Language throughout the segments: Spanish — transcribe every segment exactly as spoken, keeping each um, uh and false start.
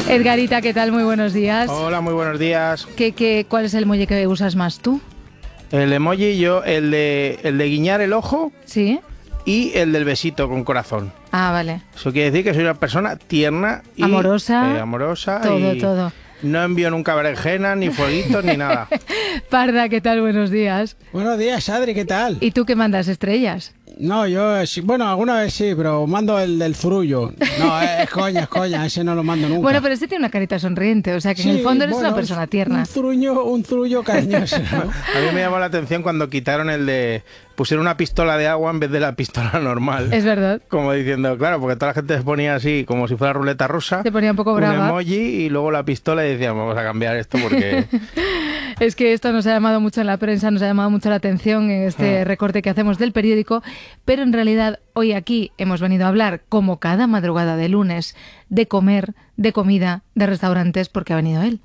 Edgarita, ¿qué tal? Muy buenos días. Hola, muy buenos días. ¿Qué, qué, ¿Cuál es el emoji que usas más tú? El emoji, yo, el de, el de guiñar el ojo. Sí. Y el del besito con corazón. Ah, vale. Eso quiere decir que soy una persona tierna y amorosa. Eh, amorosa. Todo, y todo. No envío nunca berenjenas, ni fueguitos, ni nada. Parda, ¿qué tal? Buenos días. Buenos días, Adri, ¿qué tal? ¿Y tú qué mandas, estrellas? No, yo, sí, bueno, alguna vez sí, pero mando el del zurullo. No, es coña, es coña, ese no lo mando nunca. Bueno, pero este tiene una carita sonriente, o sea que sí, en el fondo eres bueno, una persona tierna. Un zurullo, un zurullo cariñoso, ¿no? A mí me llamó la atención cuando quitaron el de... Pusieron una pistola de agua en vez de la pistola normal. Es verdad. Como diciendo, claro, porque toda la gente se ponía así, como si fuera ruleta rusa. Se ponía un poco brava. Un emoji y luego la pistola y decíamos, vamos a cambiar esto porque... Es que esto nos ha llamado mucho en la prensa, nos ha llamado mucho la atención en este recorte que hacemos del periódico, pero en realidad hoy aquí hemos venido a hablar, como cada madrugada de lunes, de comer, de comida, de restaurantes, porque ha venido él.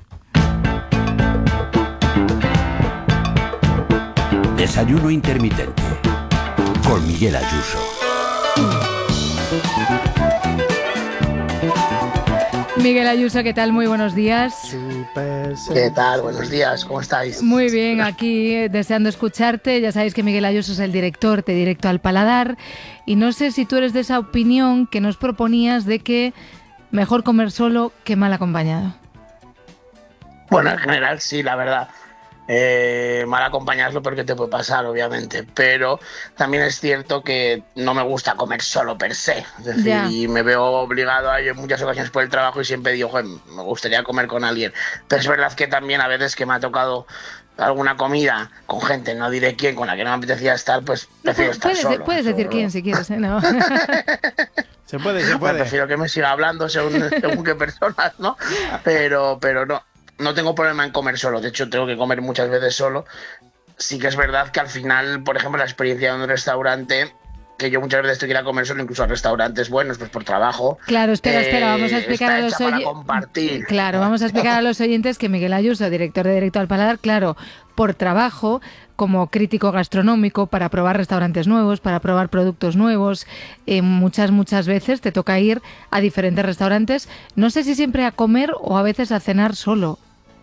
Desayuno intermitente con Miguel Ayuso. Miguel Ayuso, ¿qué tal? Muy buenos días. ¿Qué tal? Buenos días, ¿cómo estáis? Muy bien, aquí eh, deseando escucharte. Ya sabéis que Miguel Ayuso es el director de Directo al Paladar y no sé si tú eres de esa opinión que nos proponías de que mejor comer solo que mal acompañado. Bueno, en general sí, la verdad. Eh, mal acompañado es lo peor que te puede pasar, obviamente, pero también es cierto que no me gusta comer solo per se, es decir, ya. Y me veo obligado a ello en muchas ocasiones por el trabajo y siempre digo, joder, me gustaría comer con alguien, pero es verdad que también a veces que me ha tocado alguna comida con gente, no diré quién, con la que no me apetecía estar, pues prefiero no, estar puedes, solo. Puedes decir solo. quién si quieres, ¿eh? No. Se puede, se puede. Pues prefiero que me siga hablando según, según qué personas, ¿no? Pero, pero no. No tengo problema en comer solo, de hecho tengo que comer muchas veces solo. Sí que es verdad que al final, por ejemplo, la experiencia de un restaurante, que yo muchas veces estoy que ir a comer solo, incluso a restaurantes buenos, pues por trabajo. Claro, espera, eh, espera, vamos a explicar a los oyentes. compartir. Claro, vamos a explicar a los oyentes que Miguel Ayuso, director de Directo al Paladar, claro, por trabajo, como crítico gastronómico, para probar restaurantes nuevos, para probar productos nuevos, eh, muchas, muchas veces te toca ir a diferentes restaurantes, no sé si siempre a comer o a veces a cenar solo.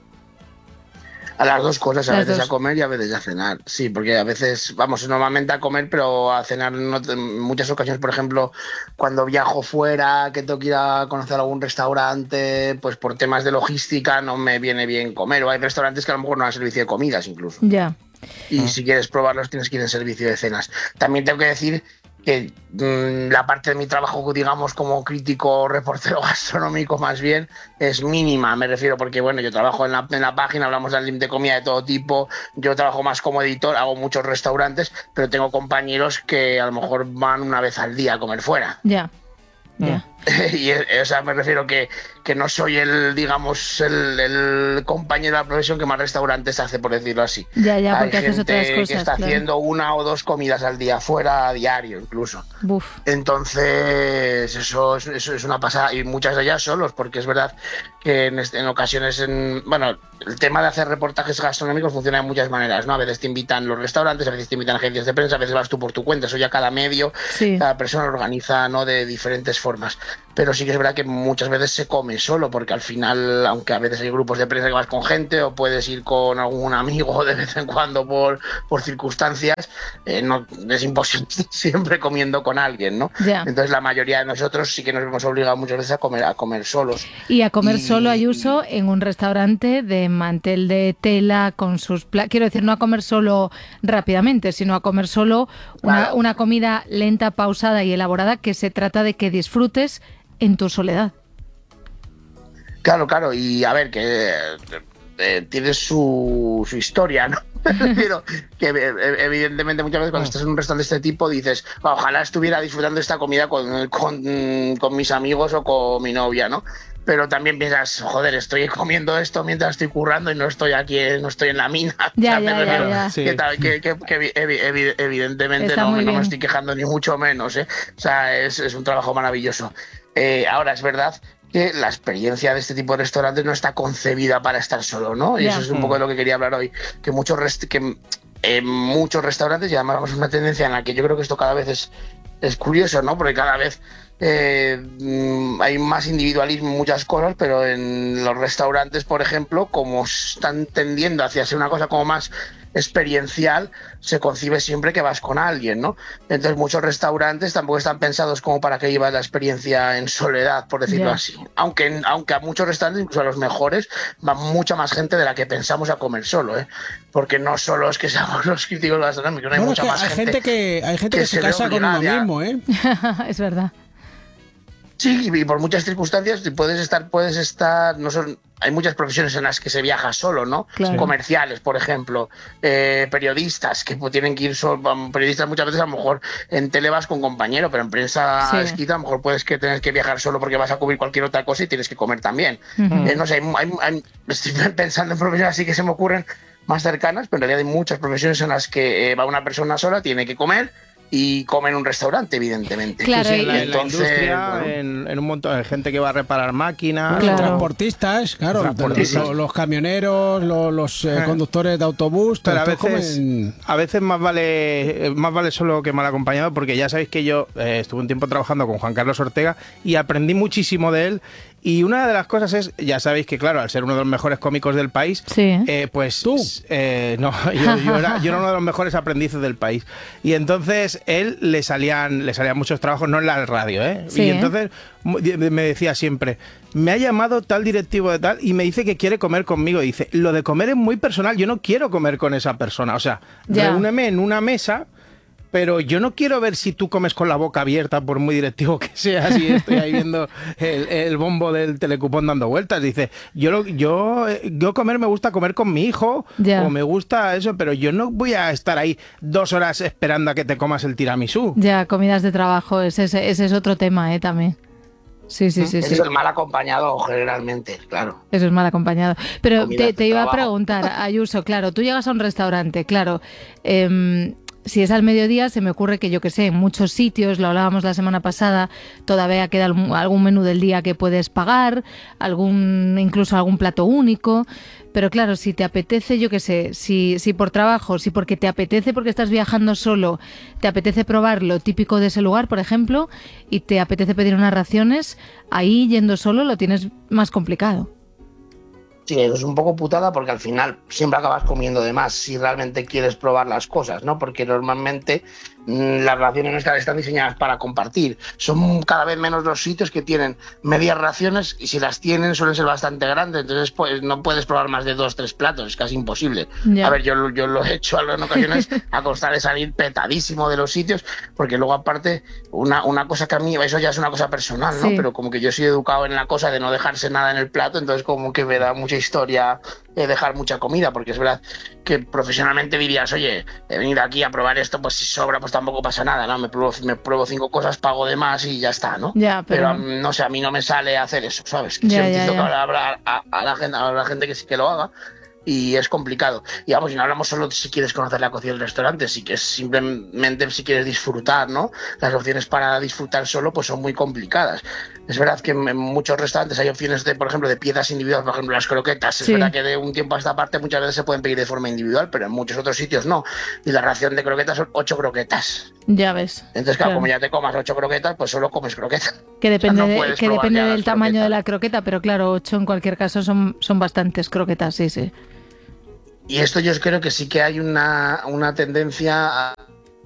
A las dos cosas, a Las veces dos. a comer y a veces a cenar. Sí, porque a veces, vamos, normalmente a comer, pero a cenar no, en muchas ocasiones, por ejemplo, cuando viajo fuera, que tengo que ir a conocer algún restaurante, pues por temas de logística no me viene bien comer. O hay restaurantes que a lo mejor no dan servicio de comidas incluso. Ya. Y si quieres probarlos tienes que ir en servicio de cenas. También tengo que decir que mmm, la parte de mi trabajo, digamos, como crítico reportero gastronómico más bien, es mínima, me refiero, porque bueno, yo trabajo en la, en la página, hablamos de, de comida de todo tipo, yo trabajo más como editor, hago muchos restaurantes, pero tengo compañeros que a lo mejor van una vez al día a comer fuera. Ya. Ya. Y o sea, me refiero que, que no soy el, digamos, el, el compañero de la profesión que más restaurantes hace, por decirlo así. Ya, ya, porque Hay haces gente otras cosas. que está claro. haciendo una o dos comidas al día fuera, a diario incluso. Buf. Entonces, eso, eso es una pasada. Y muchas de ellas solos, porque es verdad que en, en ocasiones, en, bueno, el tema de hacer reportajes gastronómicos funciona de muchas maneras, ¿no? A veces te invitan los restaurantes, a veces te invitan agencias de prensa, a veces vas tú por tu cuenta. Eso ya cada medio, Sí. cada persona lo organiza, ¿no?, de diferentes formas. Pero sí que es verdad que muchas veces se come solo, porque al final, aunque a veces hay grupos de prensa que vas con gente o puedes ir con algún amigo de vez en cuando por, por circunstancias, eh, no, es imposible siempre comiendo con alguien, ¿no? Ya. Entonces la mayoría de nosotros sí que nos hemos obligado muchas veces a comer, a comer solos. Y a comer Y- solo, Ayuso, en un restaurante de mantel de tela con sus pla- quiero decir, no a comer solo rápidamente, sino a comer solo una, Claro. una comida lenta, pausada y elaborada que se trata de que disfrutes en tu soledad. Claro, claro, y a ver, que eh, eh, tiene su, su historia, ¿no? Pero que eh, evidentemente muchas veces cuando estás en un restaurante de este tipo dices, ojalá estuviera disfrutando esta comida con, con, con mis amigos o con mi novia, ¿no? Pero también piensas, joder, estoy comiendo esto mientras estoy currando y no estoy aquí, no estoy en la mina. Ya, O sea, ya, me ya, refiero ya. Sí. Que, tal- que- que- que evi- evi- evidentemente Está no, muy no bien. me estoy quejando ni mucho menos, ¿eh? O sea, es, es un trabajo maravilloso. Eh, ahora, es verdad que la experiencia de este tipo de restaurantes no está concebida para estar solo, ¿no? Y Ya. eso es un poco de lo que quería hablar hoy, que muchos rest- que en muchos restaurantes, y además vamos a una tendencia en la que yo creo que esto cada vez es es curioso, ¿no? Porque cada vez eh, hay más individualismo en muchas cosas, pero en los restaurantes, por ejemplo, como están tendiendo hacia ser una cosa como más experiencial, se concibe siempre que vas con alguien, ¿no? Entonces muchos restaurantes tampoco están pensados como para que llevas la experiencia en soledad, por decirlo Yeah. así. Aunque, aunque a muchos restaurantes, incluso a los mejores, va mucha más gente de la que pensamos a comer solo, ¿eh? Porque no solo es que seamos los críticos gastronómicos, no hay Bueno, mucha es que más hay gente, gente que hay gente que que se se ve casa con uno obligada. mismo, ¿eh? Es verdad. Sí, y por muchas circunstancias puedes estar, puedes estar, no son, hay muchas profesiones en las que se viaja solo, ¿no? Claro. Comerciales, por ejemplo, eh, periodistas que pues, tienen que ir solo, periodistas muchas veces a lo mejor en tele vas con compañero, pero en prensa Sí. escrita a lo mejor puedes que tener que viajar solo porque vas a cubrir cualquier otra cosa y tienes que comer también. Ujú. Eh, no sé, hay, hay- hay- estoy pensando en profesiones así que se me ocurren más cercanas, pero en realidad hay muchas profesiones en las que eh, va una persona sola, tiene que comer y come en un restaurante, evidentemente. Claro, Sí, sí, en, y- la, en la Entonces, industria, bueno. en, en un montón de gente que va a reparar máquinas. Los Claro. transportistas, claro, Transportistas. Los, los camioneros, los, los, eh, Eh. conductores de autobús, Pero a todos veces, comen- a veces más vale eh, más vale solo que mal acompañado, porque ya sabéis que yo eh, estuve un tiempo trabajando con Juan Carlos Ortega y aprendí muchísimo de él. Y una de las cosas es, ya sabéis que claro, al ser uno de los mejores cómicos del país, Sí. eh, pues ¿Tú? eh, no, yo, yo era, yo era uno de los mejores aprendices del país. Y entonces él le salían, le salían muchos trabajos, no en la radio, ¿eh? Sí. Y entonces mu- me decía siempre, me ha llamado tal directivo de tal y me dice que quiere comer conmigo. Y dice, lo de comer es muy personal, yo no quiero comer con esa persona. O sea, Ya. reúneme en una mesa, pero yo no quiero ver si tú comes con la boca abierta, por muy directivo que seas, y estoy ahí viendo el, el bombo del telecupón dando vueltas. Dice, yo, lo- yo, eh, yo comer me gusta comer con mi hijo, Ya. o me gusta eso, pero yo no voy a estar ahí dos horas esperando a que te comas el tiramisú. Ya, comidas de trabajo, ese, ese, ese es otro tema, ¿eh? También. Sí, sí, sí, Ese sí. es el mal acompañado generalmente, claro. Eso es mal acompañado. Pero Comidas te, de te iba a trabajo. preguntar, Ayuso, claro, tú llegas a un restaurante, claro, em, si es al mediodía, se me ocurre que yo que sé, en muchos sitios, lo hablábamos la semana pasada, todavía queda algún, algún menú del día que puedes pagar, algún incluso algún plato único. Pero claro, si te apetece, yo qué sé, si, si por trabajo, si porque te apetece, porque estás viajando solo, te apetece probar lo típico de ese lugar, por ejemplo, y te apetece pedir unas raciones, ahí yendo solo lo tienes más complicado. Sí, eso es un poco putada porque al final siempre acabas comiendo de más si realmente quieres probar las cosas, ¿no? Porque normalmente mmm, las raciones nuestras están diseñadas para compartir. Son cada vez menos los sitios que tienen medias raciones y si las tienen suelen ser bastante grandes, entonces pues no puedes probar más de dos, tres platos, es casi imposible. Ya. A ver, yo, yo lo he hecho en ocasiones a costa de salir petadísimo de los sitios, porque luego aparte, una, una cosa que a mí, eso ya es una cosa personal, ¿no? Sí. Pero como que yo soy educado en la cosa de no dejarse nada en el plato, entonces como que me da mucha historia eh, dejar mucha comida, porque es verdad que profesionalmente dirías, oye, he venido aquí a probar esto, pues si sobra, pues tampoco pasa nada, ¿no? Me pruebo, me pruebo cinco cosas, pago de más y ya está, ¿no? Ya, pero- um, no sé, a mí no me sale hacer eso, ¿sabes? Que Ya, siempre ya, entiendo ya. que habrá a, a la gente, a la gente que sí que lo haga. Y es complicado. Y vamos, si no hablamos solo de si quieres conocer la cocina del restaurante, si que es simplemente si quieres disfrutar, ¿no? Las opciones para disfrutar solo pues son muy complicadas. Es verdad que en muchos restaurantes hay opciones de, por ejemplo, de piezas individuales, por ejemplo, las croquetas. Sí. Es verdad que de un tiempo a esta parte muchas veces se pueden pedir de forma individual, pero en muchos otros sitios no. Y la ración de croquetas son ocho croquetas. Ya ves. Entonces, claro, Claro. como ya te comas ocho croquetas, pues solo comes croquetas. Que depende, O sea, no de- puedes que probar depende ya del las tamaño croquetas. de la croqueta, pero claro, ocho en cualquier caso son, son bastantes croquetas, sí, sí. Y esto yo creo que sí que hay una, una tendencia a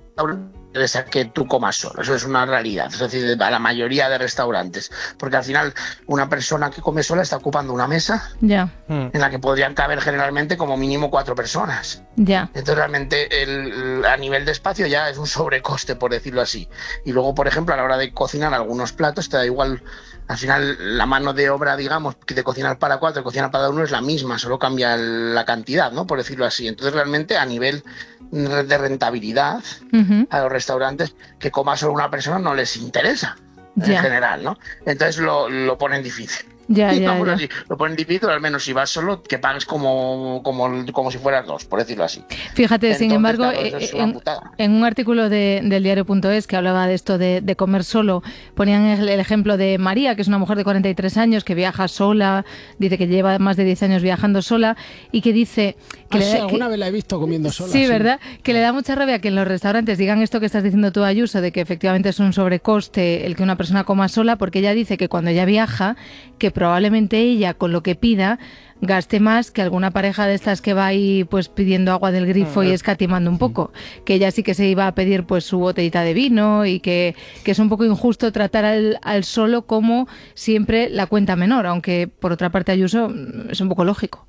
a que tú comas solo, eso es una realidad, es decir, a la mayoría de restaurantes, porque al final una persona que come sola está ocupando una mesa Ya, Mm. en la que podrían caber generalmente como mínimo cuatro personas. ya. Entonces realmente el, a nivel de espacio ya es un sobrecoste, por decirlo así. Y luego, por ejemplo, a la hora de cocinar algunos platos, te da igual, al final la mano de obra, digamos, que de cocinar para cuatro, de cocinar para uno es la misma, solo cambia la cantidad, ¿no? Por decirlo así. Entonces realmente a nivel de rentabilidad, Ujú. a los restaurantes que coma solo una persona no les interesa en Ya. general, ¿no? Entonces lo, lo ponen difícil. Ya, ya, Digamos ya. así, lo ponen difícil, al menos si vas solo, que pagues como, como, como si fueras dos, por decirlo así. Fíjate, Entonces, sin embargo, claro, eso eh, es una en, putada. en un artículo de, del diario punto es que hablaba de esto de, de comer solo, ponían el, el ejemplo de María, que es una mujer de cuarenta y tres años, que viaja sola, dice que lleva más de diez años viajando sola y que dice... Que Ah, le sí, da- alguna que- vez la he visto comiendo sola. Sí, ¿verdad? Que le da mucha rabia que en los restaurantes digan esto que estás diciendo tú, Ayuso, de que efectivamente es un sobrecoste el que una persona coma sola, porque ella dice que cuando ella viaja, que probablemente ella con lo que pida gaste más que alguna pareja de estas que va ahí pues pidiendo agua del grifo y escatimando un poco. Que ella sí que se iba a pedir pues su botellita de vino y que, que es un poco injusto tratar al, al solo como siempre la cuenta menor, aunque por otra parte, Ayuso, es un poco lógico.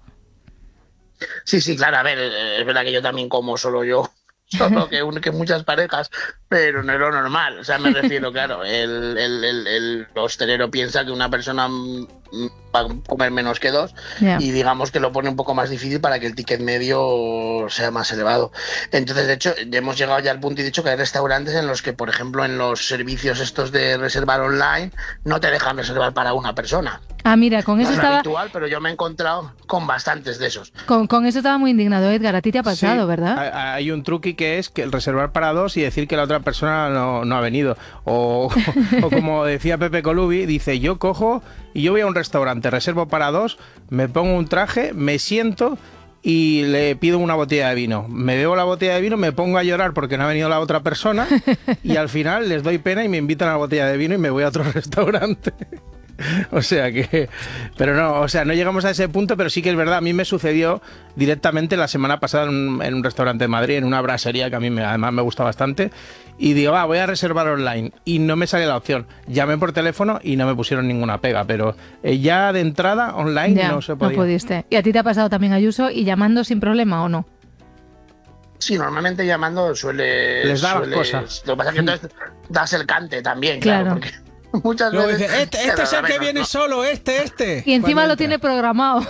Sí, sí, claro, a ver, eh, es verdad que yo también como solo yo, solo que, un- que muchas parejas, pero no es lo normal. O sea, me refiero, claro, el, el, el, el hostelero piensa que una persona mm, mm, va a comer menos que dos Ya. y digamos que lo pone un poco más difícil para que el ticket medio sea más elevado. Entonces, de hecho, ya hemos llegado ya al punto y dicho que hay restaurantes en los que, por ejemplo, en los servicios estos de reservar online, no te dejan reservar para una persona. Ah, mira, con No eso es lo estaba... habitual, pero yo me he encontrado con bastantes de esos. Con, con eso estaba muy indignado, Edgar. A ti te ha pasado, Sí, ¿verdad? Hay, hay un truqui que es que el reservar para dos y decir que la otra persona no, no ha venido. O, o como decía Pepe Colubi, dice, yo cojo y yo voy a un restaurante, reservo para dos, me pongo un traje, me siento y le pido una botella de vino. Me bebo la botella de vino, me pongo a llorar porque no ha venido la otra persona y al final les doy pena y me invitan a la botella de vino y me voy a otro restaurante. O sea que, pero no, o sea, no llegamos a ese punto, pero sí que es verdad, a mí me sucedió directamente la semana pasada en un, en un restaurante de Madrid, en una brasería que a mí me, además me gusta bastante, y digo, va, voy a reservar online, y no me sale la opción. Llamé por teléfono y no me pusieron ninguna pega, pero eh, ya de entrada online Ya, no se podía. no pudiste. ¿Y a ti te ha pasado también, Ayuso, y llamando sin problema o no? Sí, normalmente llamando suele... Les da las sueles- cosas. Lo que pasa es que entonces das el cante también, Claro. claro, porque muchas Luego veces... dice, este, este Claro, es el a ver, que no- viene no- solo, este, este. Y encima Cuando lo entra. tiene programado.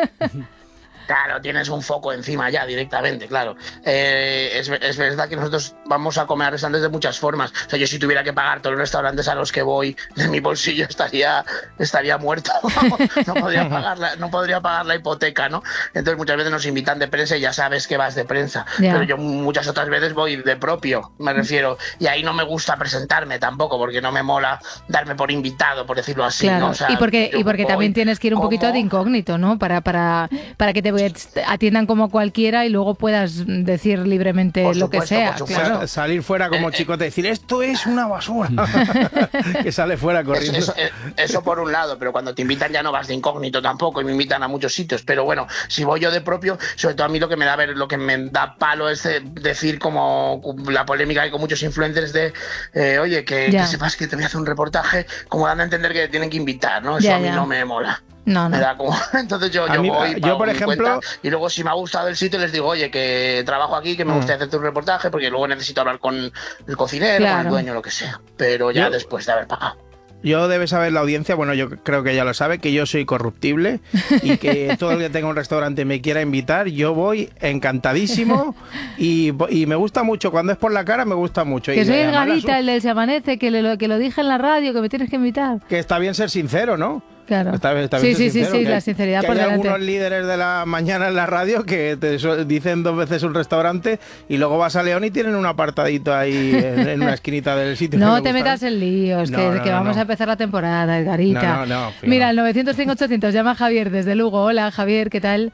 Claro, tienes un foco encima ya directamente, claro. Eh, es, es verdad que nosotros vamos a comer a restaurantes de muchas formas. O sea, yo si tuviera que pagar todos los restaurantes a los que voy de mi bolsillo estaría, estaría muerto. Vamos, no, podría pagar la, no podría pagar la hipoteca, ¿no? Entonces muchas veces nos invitan de prensa y ya sabes que vas de prensa. Ya. Pero yo muchas otras veces voy de propio, me refiero. Y ahí no me gusta presentarme tampoco, porque no me mola darme por invitado, por decirlo así, Claro. ¿no? O sea, y porque, yo y porque voy, también tienes que ir un poquito como- de incógnito, ¿no? Para, para, para que te atiendan como cualquiera y luego puedas decir libremente Por lo que supuesto, sea. por supuesto. Claro. Sa- Salir fuera como Eh, eh. chicote, decir, esto es una basura. Que sale fuera Eso, corriendo. eso- eh, eso por un lado, pero cuando te invitan ya no vas de incógnito tampoco y me invitan a muchos sitios. Pero bueno, si voy yo de propio, sobre todo a mí lo que me da ver, lo que me da palo es de- decir como la polémica que hay con muchos influencers de eh, oye, que, Ya. que sepas que te voy a hacer un reportaje, como dando a entender que te tienen que invitar, ¿no? Eso Ya, a mí ya. no me mola. No, Me no. da como... Entonces yo, A yo mí- voy, yo, pago por mi ejemplo- cuenta, y luego si me ha gustado el sitio les digo, oye, que trabajo aquí, que me Mm. gustaría hacerte un reportaje, porque luego necesito hablar con el cocinero, con Claro. el dueño, lo que sea. Pero ya Yo- después de haber pagado. Yo debe saber la audiencia, bueno, yo creo que ya lo sabe, que yo soy corruptible y que todo el que tenga un restaurante y me quiera invitar, yo voy encantadísimo y, y me gusta mucho, cuando es por la cara me gusta mucho. Que y soy el además la Garita, su- el del Se Amanece, que, le- que lo dije en la radio, que me tienes que invitar. Que está bien ser sincero, ¿no? Claro. Está bien- está sí, bien ser sí, sí, sincero, sí, que la hay- sinceridad que por hay delante. algunos líderes de la mañana en la radio que te so- dicen dos veces un restaurante y luego vas a León y tienen un apartadito ahí en, en una esquinita del sitio. que No me te gusta. metas en líos, No, que, no, que no, vamos no. a empezar la temporada, Edgarita. No, no, no, fijo. Mira, el novecientos cinco ochocientos llama Javier desde Lugo. Hola, Javier, ¿qué tal?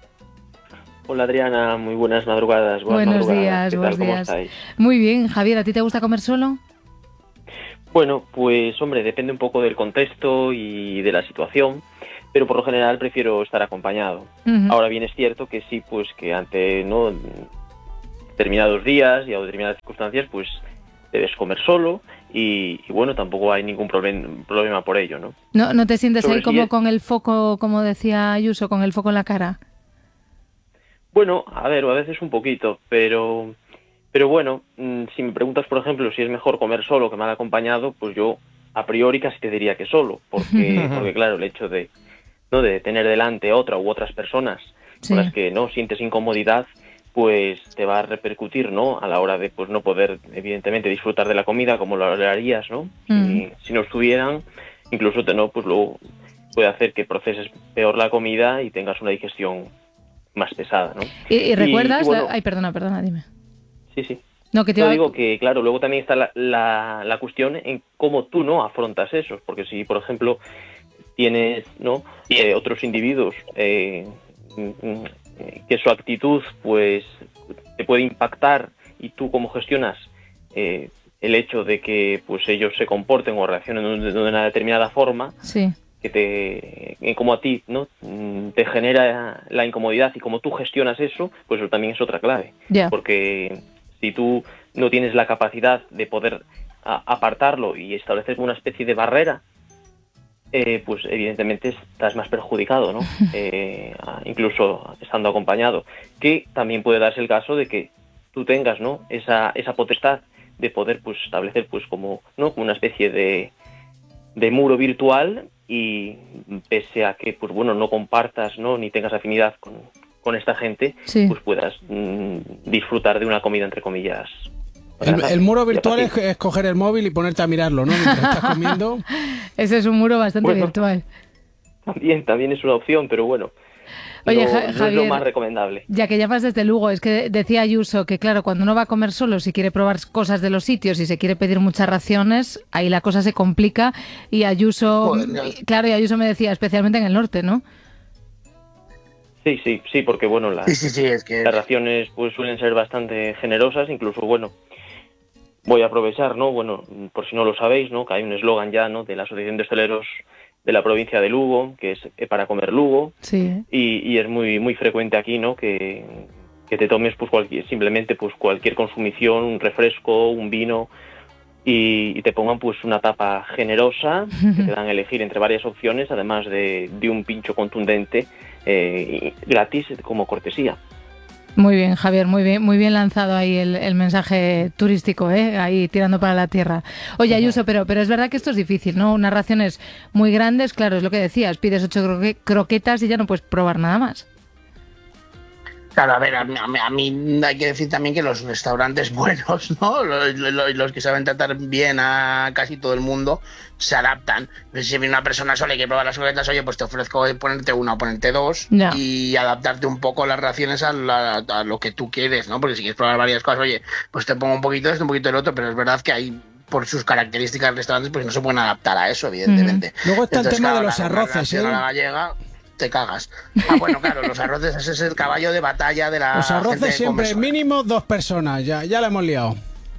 Hola Adriana, muy buenas madrugadas. Buenas Buenos madrugadas. días, ¿Qué buenos tal? ¿Cómo días. estáis? Muy bien, Javier, ¿a ti te gusta comer solo? Bueno, pues hombre, depende un poco del contexto y de la situación, pero por lo general prefiero estar acompañado. Ujú. Ahora bien es cierto que sí, pues que ante no determinados días y a determinadas circunstancias, pues debes comer solo y, y bueno, tampoco hay ningún problem- problema por ello, ¿no? ¿No, no te sientes Sobre ahí como si- con el foco, como decía Ayuso, con el foco en la cara? Bueno, a ver, a veces un poquito, pero pero bueno, mm, si me preguntas, por ejemplo, si es mejor comer solo que mal acompañado, pues yo a priori casi te diría que solo, porque porque claro, el hecho de no de tener delante otra u otras personas Sí. con las que no sientes incomodidad, pues te va a repercutir, ¿no? A la hora de pues no poder evidentemente disfrutar de la comida como lo harías, ¿no? Mm. Si, si no estuvieran, incluso te no pues luego puede hacer que proceses peor la comida y tengas una digestión más pesada, ¿no? ¿Y, y recuerdas? Y, y bueno, la... Ay, perdona, perdona, dime. Sí, sí. No, que te Yo iba... digo que, claro, luego también está la, la, la cuestión en cómo tú no afrontas eso, porque si, por ejemplo, tienes, ¿no?, eh, otros individuos eh, que su actitud, pues, te puede impactar y tú cómo gestionas eh, el hecho de que, pues, ellos se comporten o reaccionen de, de una determinada forma, sí, que te, como a ti, ¿no?, te genera la incomodidad y cómo tú gestionas eso, pues eso también es otra clave, yeah. porque si tú no tienes la capacidad de poder a, apartarlo y establecer una especie de barrera, eh, pues evidentemente estás más perjudicado, ¿no? Eh, incluso estando acompañado. Que también puede darse el caso de que tú tengas, ¿no?, esa, esa potestad de poder, pues, establecer, pues, como, ¿no?, como una especie de, de muro virtual, y pese a que, pues bueno, no compartas, ¿no?, ni tengas afinidad con, con esta gente, sí, pues puedas mmm, disfrutar de una comida, entre comillas. El, el muro virtual es, es coger el móvil y ponerte a mirarlo, ¿no?, mientras estás comiendo. Ese es un muro bastante bueno, virtual. También, también es una opción, pero bueno. Oye, no, ja, no Javier, es lo más recomendable. Ya que llamas desde Lugo, es que decía Ayuso que, claro, cuando uno va a comer solo, si quiere probar cosas de los sitios y se quiere pedir muchas raciones, ahí la cosa se complica. Y Ayuso, bueno, claro, y Ayuso me decía, especialmente en el norte, ¿no? Sí, sí, sí, porque, bueno, las, sí, sí, sí, es que... las raciones pues suelen ser bastante generosas, incluso, bueno, voy a aprovechar, ¿no?, bueno, por si no lo sabéis, ¿no?, que hay un eslogan ya, ¿no?, de la Asociación de Hosteleros de la provincia de Lugo, que es para comer Lugo, sí. y, y es muy muy frecuente aquí, ¿no?, que, que te tomes pues cualquier, simplemente pues cualquier consumición, un refresco, un vino, y, y te pongan pues una tapa generosa, que te dan a elegir entre varias opciones, además de, de un pincho contundente eh, gratis como cortesía. Muy bien, Javier, muy bien, muy bien lanzado ahí el, el mensaje turístico, ¿eh? Ahí tirando para la tierra. Oye, Ayuso, pero, pero es verdad que esto es difícil, ¿no? Unas raciones muy grandes, claro, es lo que decías, pides ocho croque- croquetas y ya no puedes probar nada más. Claro, a ver, a mí, a mí hay que decir también que los restaurantes buenos, ¿no?, los, los, los que saben tratar bien a casi todo el mundo, se adaptan. Si viene una persona sola y quiere probar las croquetas, oye, pues te ofrezco ponerte una o ponerte dos, no. y adaptarte un poco las raciones a, la, a lo que tú quieres, ¿no? Porque si quieres probar varias cosas, oye, pues te pongo un poquito de esto, un poquito del otro, pero es verdad que hay, por sus características de restaurantes, pues no se pueden adaptar a eso, evidentemente. Mm. Luego está Entonces, el tema claro, de los la, arroces, la ¿eh? A la gallega, te cagas. Ah, bueno, claro, los arroces, ese es el caballo de batalla de la Los arroces gente que siempre come mínimo dos personas, ya, ya la hemos liado.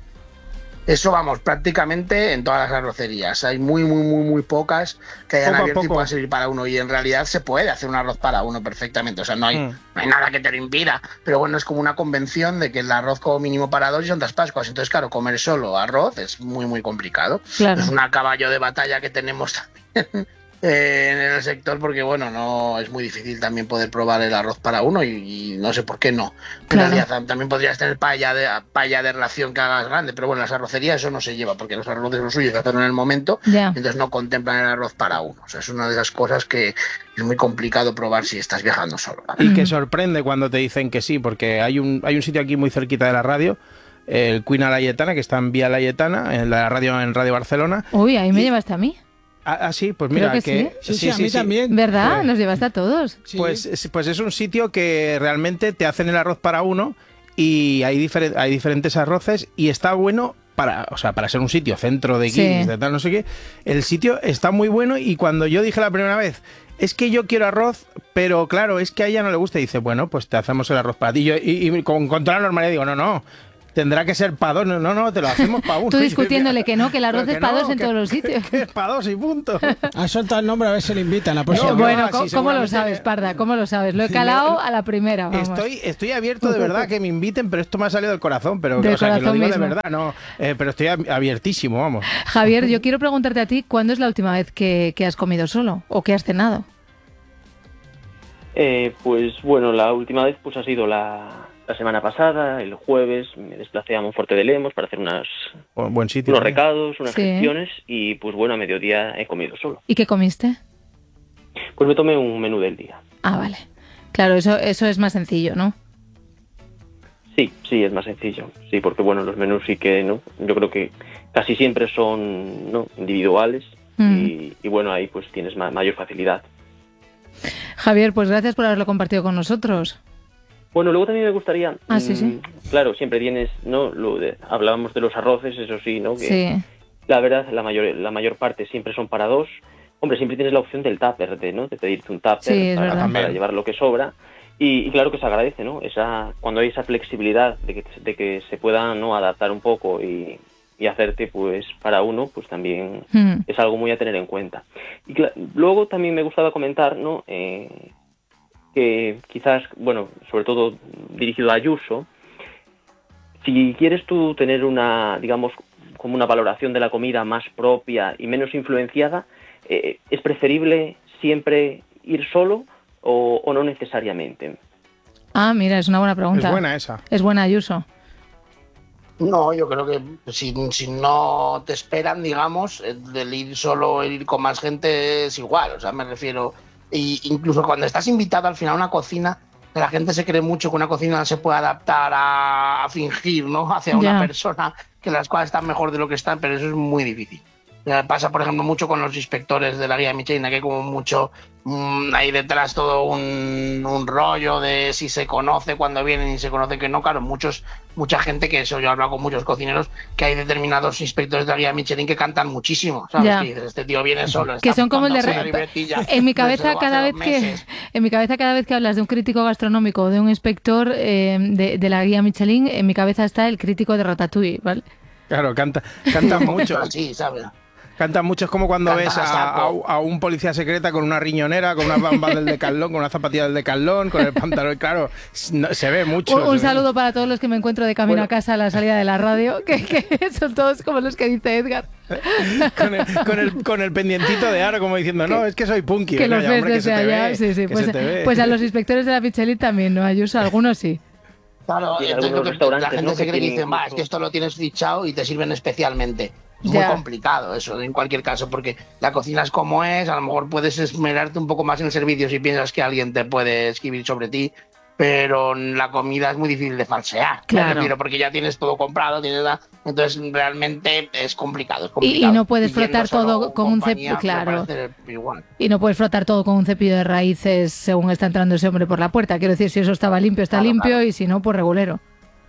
Eso, vamos, prácticamente en todas las arrocerías. Hay muy, muy, muy, muy pocas que hayan poco abierto y poco. puedan servir para uno. Y en realidad se puede hacer un arroz para uno perfectamente. O sea, no hay, Mm. no hay nada que te lo impida. Pero bueno, es como una convención de que el arroz como mínimo para dos y Santas Pascuas. Entonces, claro, comer solo arroz es muy, muy complicado. Claro. Es un caballo de batalla que tenemos también eh, en el sector, porque bueno, no es muy difícil también poder probar el arroz para uno, y, y no sé por qué no. En Claro. realidad también podrías tener paella de, paella de ración que hagas grande, pero bueno, las arrocerías eso no se lleva, porque los arroces lo suyo es hacerlo en el momento, Ya. entonces no contemplan el arroz para uno. O sea, es una de esas cosas que es muy complicado probar si estás viajando solo. Y que sorprende cuando te dicen que sí, porque hay un, hay un sitio aquí muy cerquita de la radio, el Cuina Laietana, que está en Vía Laietana, en la radio, en Radio Barcelona. Uy, ahí me y, llevaste a mí. Ah, ah, sí, pues Creo mira, que que, Sí, sí, a mí también. ¿Verdad? Pues- Nos llevaste a todos. Sí. Pues, es- pues es un sitio que realmente te hacen el arroz para uno, y hay, difere- hay diferentes arroces, y está bueno para, o sea, para ser un sitio centro de Sí. guiris, de tal, no sé qué. El sitio está muy bueno, y cuando yo dije la primera vez, es que yo quiero arroz, pero claro, es que a ella no le gusta, y dice, bueno, pues te hacemos el arroz para ti. Y, yo- y- y con, con toda la normalidad digo, no, no. Tendrá que ser para dos. No, no, no, te lo hacemos para uno. Tú discutiéndole que no, que el arroz Pero es que para no, dos en que- todos los sitios. Que es para dos y punto. Ha soltado el nombre, a ver si le invitan la próxima. No, vez. bueno, no, ¿cómo, sí, cómo lo seguramente- sabes, Parda? ¿Cómo lo sabes? Lo he Sí, calado me- a la primera, vamos. Estoy, estoy abierto de verdad que me inviten, pero esto me ha salido del corazón. Pero Del o sea, que lo corazón digo mismo. de verdad, no. Eh, pero estoy ab- abiertísimo, vamos. Javier, yo quiero preguntarte a ti, ¿cuándo es la última vez que, que has comido solo o que has cenado? Eh, pues bueno, la última vez pues ha sido la, la semana pasada, el jueves, me desplacé a Monforte de Lemos para hacer unas, Bu- Buen sitio. unos también. recados, unas Sí. gestiones, y pues bueno, a mediodía he comido solo. ¿Y qué comiste? Pues me tomé un menú del día. Ah, vale. Claro, eso, eso es más sencillo, ¿no? Sí, sí, es más sencillo. Sí, porque bueno, los menús sí que, ¿no? Yo creo que casi siempre son, ¿no?, individuales. Mm. Y, y bueno, ahí pues tienes ma- mayor facilidad. Javier, pues gracias por haberlo compartido con nosotros. Bueno, luego también me gustaría, Ah, sí, mm, sí. claro, siempre tienes, ¿no? Lo de, hablábamos de los arroces, eso sí, ¿no? Que Sí. la verdad, la mayor, la mayor parte siempre son para dos. Hombre, siempre tienes la opción del tupper, de, ¿no? De pedirte un tupper Sí, es para, verdad. para llevar lo que sobra. Y, y claro que se agradece, ¿no? Esa, cuando hay esa flexibilidad de que, de que se pueda, ¿no? Adaptar un poco y, y hacerte, pues, para uno, pues también Mm. es algo muy a tener en cuenta. Y cla- luego también me gustaba comentar, ¿no? Eh, que quizás, bueno, sobre todo dirigido a Ayuso, si quieres tú tener una, digamos, como una valoración de la comida más propia y menos influenciada, eh, ¿es preferible siempre ir solo o, o no necesariamente? Ah, mira, es una buena pregunta. Es buena esa. Es buena, Ayuso. No, yo creo que si, si no te esperan, digamos, el ir solo, el ir con más gente es igual. O sea, me refiero. Y incluso cuando estás invitado al final a una cocina, que la gente se cree mucho que una cocina se puede adaptar a, a fingir, ¿no? Hacia una Ya. persona, que las cosas están mejor de lo que están, pero eso es muy difícil. Ya pasa, por ejemplo, mucho con los inspectores de la guía Michelin, que hay como mucho mmm, ahí detrás todo un, un rollo de si se conoce cuando vienen y se conoce que no. Claro, muchos, mucha gente, que eso yo he hablado con muchos cocineros, que hay determinados inspectores de la guía Michelin que cantan muchísimo, ¿sabes? Ya. Que dices, este tío viene solo. Que está son como el de mandándose re- una libretilla en mi desde cabeza hace cada vez dos que meses. en mi cabeza cada vez que hablas de un crítico gastronómico o de un inspector eh, de, de la guía Michelin, en mi cabeza está el crítico de Ratatouille, ¿vale? Claro, canta, cantan mucho. Sí, ¿sabes? Cantan mucho, es como cuando Cantan ves a a, saco. a- a un policía secreta con una riñonera, con unas bambas del Decathlon, con una zapatilla del Decathlon, con el pantalón, claro, no- se ve mucho. Un, un se ve saludo para todos los que me encuentro de camino Bueno. a casa a la salida de la radio, que, que son todos como los que dice Edgar, con, el, con, el, con el pendientito de aro, como diciendo, no, es que soy punky. que Venga, los ya, ves hombre, que desde se te allá. ve, Sí, sí, que pues, se te ve. pues a los inspectores de la Michelin también, ¿no? Ayuso, algunos sí. Claro, Y en entonces algunos lo que restaurantes, la gente ¿no? se que cree que tienen dicen, va, es incluso- que esto lo tienes fichado y te sirven especialmente. Es Ya. muy complicado eso, en cualquier caso, porque la cocina es como es, a lo mejor puedes esmerarte un poco más en el servicio si piensas que alguien te puede escribir sobre ti, pero la comida es muy difícil de falsear, me Claro. refiero, porque ya tienes todo comprado, tienes la... entonces realmente es complicado, es Y, complicado. y no puedes yendo frotar solo todo con un compañía, cepillo, me claro. parece igual. Y no puedes frotar todo con un cepillo de raíces según está entrando ese hombre por la puerta. Quiero decir, si eso estaba limpio, está Claro, limpio, claro. y si no, pues regulero.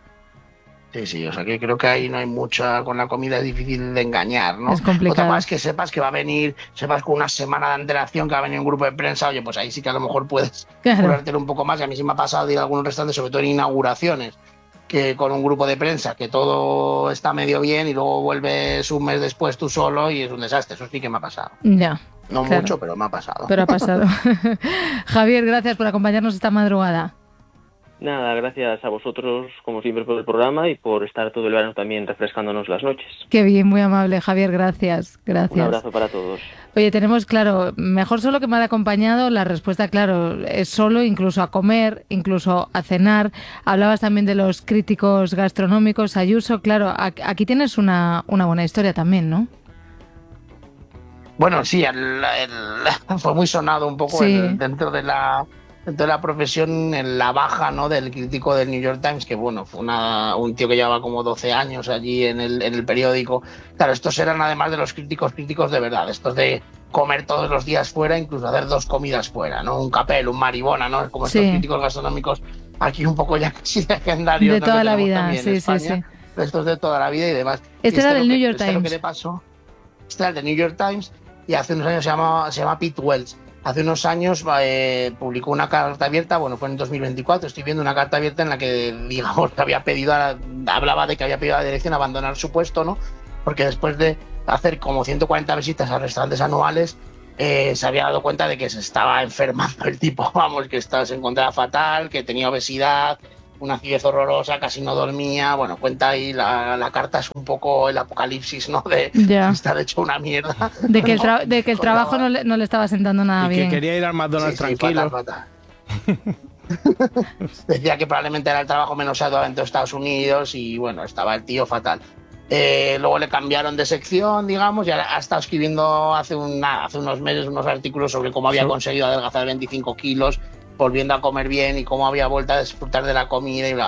Sí, sí, o sea que creo que ahí no hay mucha, con la comida es difícil de engañar, ¿no? Es complicado. Otra cosa es que sepas que va a venir, sepas con una semana de antelación que va a venir un grupo de prensa, oye, pues ahí sí que a lo mejor puedes Claro. curártelo un poco más. Y a mí sí me ha pasado de ir a algunos restaurantes, sobre todo en inauguraciones, que con un grupo de prensa, que todo está medio bien y luego vuelves un mes después tú solo y es un desastre. Eso sí que me ha pasado. Ya, No claro. mucho, pero me ha pasado. Pero ha pasado. Javier, gracias por acompañarnos esta madrugada. Nada, gracias a vosotros, como siempre, por el programa y por estar todo el verano también refrescándonos las noches. Qué bien, muy amable, Javier, gracias. Gracias. Un abrazo para todos. Oye, tenemos, claro, mejor solo que mal acompañado. La respuesta, claro, es solo, incluso a comer, incluso a cenar. Hablabas también de los críticos gastronómicos. Ayuso, claro, a- aquí tienes una, una buena historia también, ¿no? Bueno, sí, el- el- fue muy sonado un poco Sí. el- dentro de la dentro de la profesión, en la baja, ¿no?, del crítico del New York Times, que bueno, fue una, un tío que llevaba como doce años allí en el, en el periódico. Claro, estos eran además de los críticos críticos de verdad, estos de comer todos los días fuera, incluso hacer dos comidas fuera, ¿no? Un capel, un maribona, ¿no? Como estos Sí. críticos gastronómicos aquí un poco ya casi legendarios. De ¿no?, toda que la tenemos vida, también en sí, sí, España. sí. Estos de toda la vida y demás. Este Y era lo del New que- York este lo que Times. le pasó. Este era el del New York Times y hace unos años se llama, se llama Pete Wells. Hace unos años eh, publicó una carta abierta, bueno, fue en dos mil veinticuatro, estoy viendo una carta abierta en la que, digamos, que había pedido, a la- hablaba de que había pedido a la dirección abandonar su puesto, ¿no? Porque después de hacer como ciento cuarenta visitas a restaurantes anuales, eh, se había dado cuenta de que se estaba enfermando el tipo, vamos, que estaba, se encontraba fatal, que tenía obesidad, una acidez horrorosa, casi no dormía. Bueno, cuenta ahí, la, la carta es un poco el apocalipsis, ¿no? De Ya. estar hecho una mierda. De que el, ¿no? tra- de que el Con trabajo la- no le, no le estaba sentando nada y bien. que quería ir al McDonald's Sí, sí, tranquilo. fatal, fatal. Decía que probablemente era el trabajo menos arduo dentro de Estados Unidos y bueno, estaba el tío fatal. Eh, luego le cambiaron de sección, digamos, y ahora ha estado escribiendo hace, una, hace unos meses unos artículos sobre cómo había Sí. conseguido adelgazar veinticinco kilos, volviendo a comer bien y cómo había vuelto a disfrutar de la comida y bla, bla.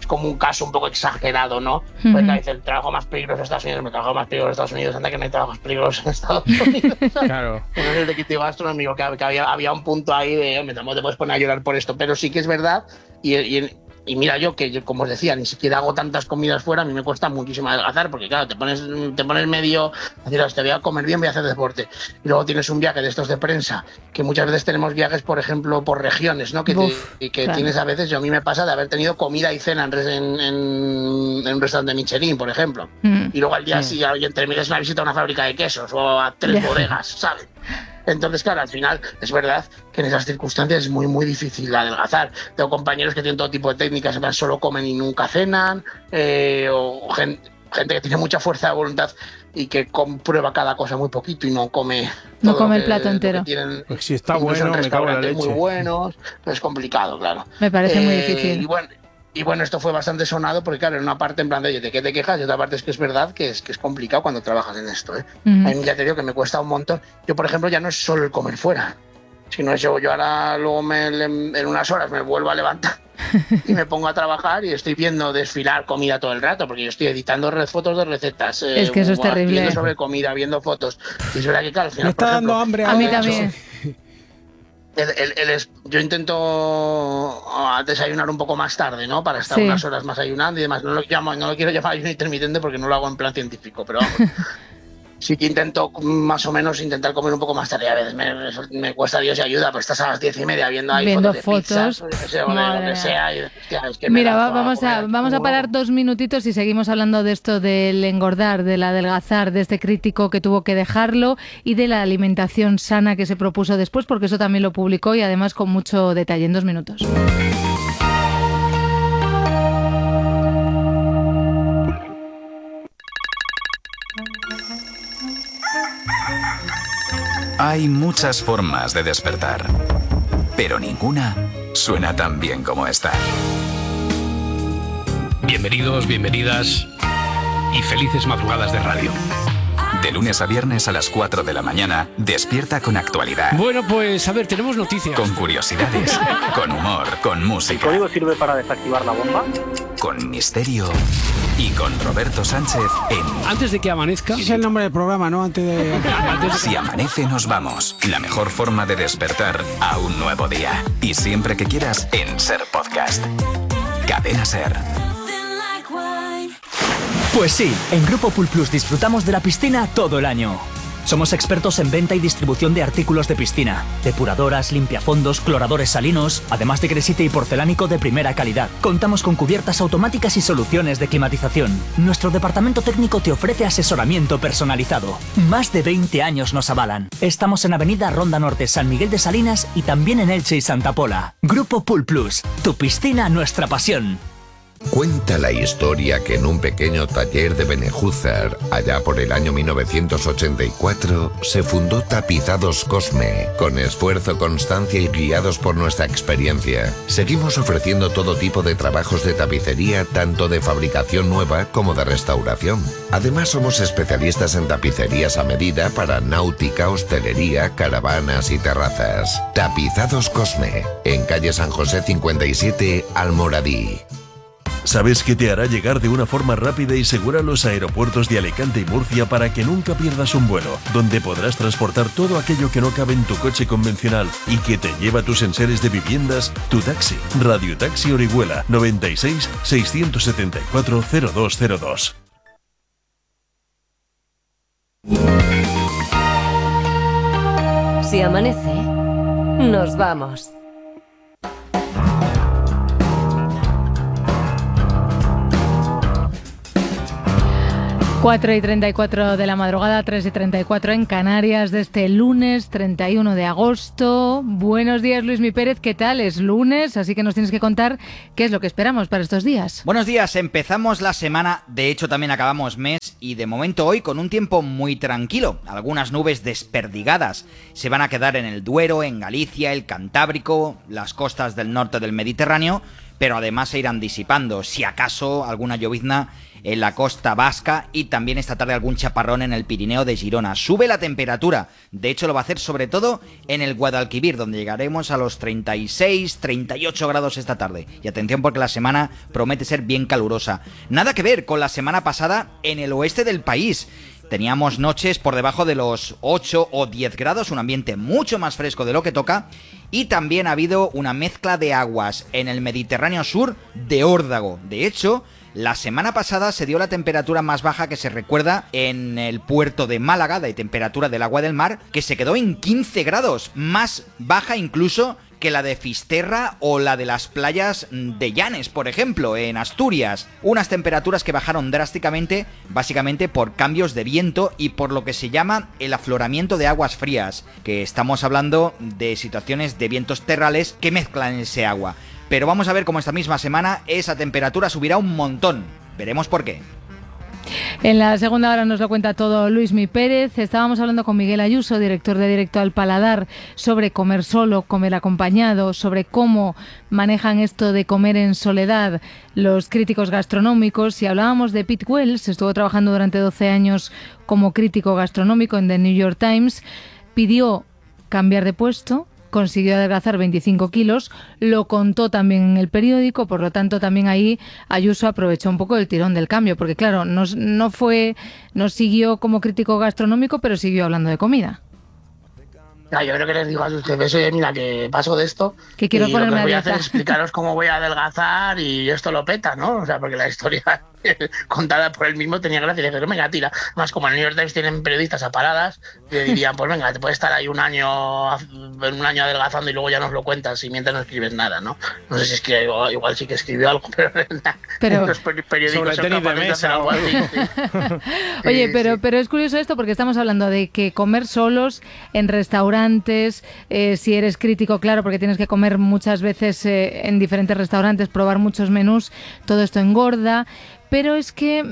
es como un caso un poco exagerado, ¿no? Uh-huh. Porque a veces el trabajo más peligroso en Estados Unidos, me trabajo más peligroso en Estados Unidos, anda que no hay trabajos peligrosos en Estados Unidos. Claro. No es el de crítico gastronómico, que, que había, había un punto ahí de, hombre, no te puedes poner a llorar por esto, pero sí que es verdad, y, y, y mira yo que, yo, como os decía, ni siquiera hago tantas comidas fuera, a mí me cuesta muchísimo adelgazar, porque claro, te pones, te pones medio, decir, te voy a comer bien, voy a hacer deporte, y luego tienes un viaje de estos de prensa, que muchas veces tenemos viajes, por ejemplo, por regiones, ¿no? Que, Uf, te, que claro. tienes a veces, yo a mí me pasa de haber tenido comida y cena en, en, en, en un restaurante Michelin, por ejemplo, mm. y luego al día mm. siguiente terminas una visita a una fábrica de quesos o a tres yeah. bodegas, ¿sabes? Entonces, claro, al final es verdad que en esas circunstancias es muy, muy difícil adelgazar. Tengo compañeros que tienen todo tipo de técnicas, solo comen y nunca cenan, eh, o gente, gente que tiene mucha fuerza de voluntad y que comprueba cada cosa muy poquito y no come no todo come que, el plato entero. Tienen, pues si está bueno, me cago en la leche. Muy buenos, es complicado, claro. Me parece eh, muy difícil. Y bueno, Y bueno, esto fue bastante sonado porque, claro, en una parte en plan de, oye, ¿de qué te quejas? Y otra parte es que es verdad que es, que es complicado cuando trabajas en esto, ¿eh? Uh-huh. A mí ya te digo que me cuesta un montón. Yo, por ejemplo, ya no es solo el comer fuera, sino yo, yo ahora luego me, en unas horas me vuelvo a levantar y me pongo a trabajar y estoy viendo desfilar comida todo el rato, porque yo estoy editando fotos de recetas. Es que eso eh, es terrible. Viendo sobre comida, viendo fotos. Y es verdad que, claro, al final, me está por ejemplo, dando hambre. A mí también. El, el, el, yo intento desayunar un poco más tarde, ¿no? Para estar sí. unas horas más ayunando y demás. No lo, llamo, no lo quiero llamar ayuno intermitente porque no lo hago en plan científico, pero vamos. Sí que intento más o menos intentar comer un poco más tarde. A veces me, me cuesta Dios y ayuda, pues estás a las diez y media viendo ahí viendo fotos de fotos, pizzas, o de, sea, o de lo que sea. Y, hostia, es que mira, va, vamos, a, vamos a parar dos minutitos y seguimos hablando de esto del engordar, del adelgazar, de este crítico que tuvo que dejarlo y de la alimentación sana que se propuso después, porque eso también lo publicó y además con mucho detalle en dos minutos. Hay muchas formas de despertar, pero ninguna suena tan bien como esta. Bienvenidos, bienvenidas y felices madrugadas de radio. De lunes a viernes a las cuatro de la mañana, despierta con actualidad. Bueno, pues a ver, tenemos noticias. Con curiosidades, con humor, con música. ¿El código sirve para desactivar la bomba? Con misterio y con Roberto Sánchez en... Antes de que amanezca... Ese es el nombre del programa, ¿no? Antes de... Antes de... Si amanece nos vamos. La mejor forma de despertar a un nuevo día. Y siempre que quieras en Ser Podcast. Cadena Ser. Pues sí, en Grupo Pool Plus disfrutamos de la piscina todo el año. Somos expertos en venta y distribución de artículos de piscina, depuradoras, limpiafondos, cloradores salinos, además de cresite y porcelánico de primera calidad. Contamos con cubiertas automáticas y soluciones de climatización. Nuestro departamento técnico te ofrece asesoramiento personalizado. Más de veinte años nos avalan. Estamos en Avenida Ronda Norte, San Miguel de Salinas y también en Elche y Santa Pola. Grupo Pool Plus, tu piscina, nuestra pasión. Cuenta la historia que en un pequeño taller de Benejúzar, allá por el año mil novecientos ochenta y cuatro, se fundó Tapizados Cosme. Con esfuerzo, constancia y guiados por nuestra experiencia, seguimos ofreciendo todo tipo de trabajos de tapicería, tanto de fabricación nueva como de restauración. Además, somos especialistas en tapicerías a medida para náutica, hostelería, caravanas y terrazas. Tapizados Cosme, en calle San José cincuenta y siete, Almoradí. ¿Sabes qué te hará llegar de una forma rápida y segura a los aeropuertos de Alicante y Murcia para que nunca pierdas un vuelo? Donde podrás transportar todo aquello que no cabe en tu coche convencional y que te lleva a tus enseres de viviendas, tu taxi. Radio Taxi Orihuela, noventa y seis, seiscientos setenta y cuatro, cero dos cero dos. Si amanece, nos vamos. cuatro y treinta y cuatro de la madrugada, tres y treinta y cuatro en Canarias de este lunes treinta y uno de agosto. Buenos días, Luismi Pérez, ¿qué tal? Es lunes, así que nos tienes que contar qué es lo que esperamos para estos días. Buenos días, empezamos la semana, de hecho también acabamos mes y de momento hoy con un tiempo muy tranquilo. Algunas nubes desperdigadas se van a quedar en el Duero, en Galicia, el Cantábrico, las costas del norte del Mediterráneo, pero además se irán disipando, si acaso alguna llovizna en la costa vasca y también esta tarde algún chaparrón en el Pirineo de Girona. Sube la temperatura, de hecho lo va a hacer sobre todo en el Guadalquivir, donde llegaremos a los treinta y seis, treinta y ocho grados esta tarde. Y atención porque la semana promete ser bien calurosa. Nada que ver con la semana pasada en el oeste del país. Teníamos noches por debajo de los ocho o diez grados, un ambiente mucho más fresco de lo que toca, y también ha habido una mezcla de aguas en el Mediterráneo sur de órdago. De hecho, la semana pasada se dio la temperatura más baja que se recuerda en el puerto de Málaga, de temperatura del agua del mar, que se quedó en quince grados, más baja incluso que la de Fisterra o la de las playas de Llanes, por ejemplo, en Asturias. Unas temperaturas que bajaron drásticamente, básicamente por cambios de viento y por lo que se llama el afloramiento de aguas frías, que estamos hablando de situaciones de vientos terrales que mezclan ese agua. Pero vamos a ver cómo esta misma semana esa temperatura subirá un montón. Veremos por qué. En la segunda hora nos lo cuenta todo Luismi Pérez. Estábamos hablando con Miguel Ayuso, director de Directo al Paladar, sobre comer solo, comer acompañado, sobre cómo manejan esto de comer en soledad los críticos gastronómicos. Y hablábamos de Pete Wells, estuvo trabajando durante doce años como crítico gastronómico en The New York Times, pidió cambiar de puesto, consiguió adelgazar veinticinco kilos, lo contó también en el periódico, por lo tanto también ahí Ayuso aprovechó un poco el tirón del cambio, porque claro, no, no fue, no siguió como crítico gastronómico, pero siguió hablando de comida. Ya, yo creo que les digo a ustedes, oye, mira, que paso de esto, que quiero y lo que ponerme voy a a hacer dieta. es explicaros cómo voy a adelgazar y esto lo peta, ¿no? O sea, porque la historia contada por él mismo tenía gracia. Y le dije, venga, tira. Más como en el New York Times tienen periodistas a paradas, le dirían, pues venga, te puedes estar ahí un año un año adelgazando y luego ya nos lo cuentas y mientras no escribes nada, ¿no? No sé si es que igual, igual sí que escribió algo, pero, pero los periódicos sobre tenis de mesa. Algo así, sí. Oye, Sí, pero, sí. pero es curioso esto porque estamos hablando de que comer solos en restaurantes, eh, si eres crítico, claro, porque tienes que comer muchas veces eh, en diferentes restaurantes, probar muchos menús, todo esto engorda. Pero es que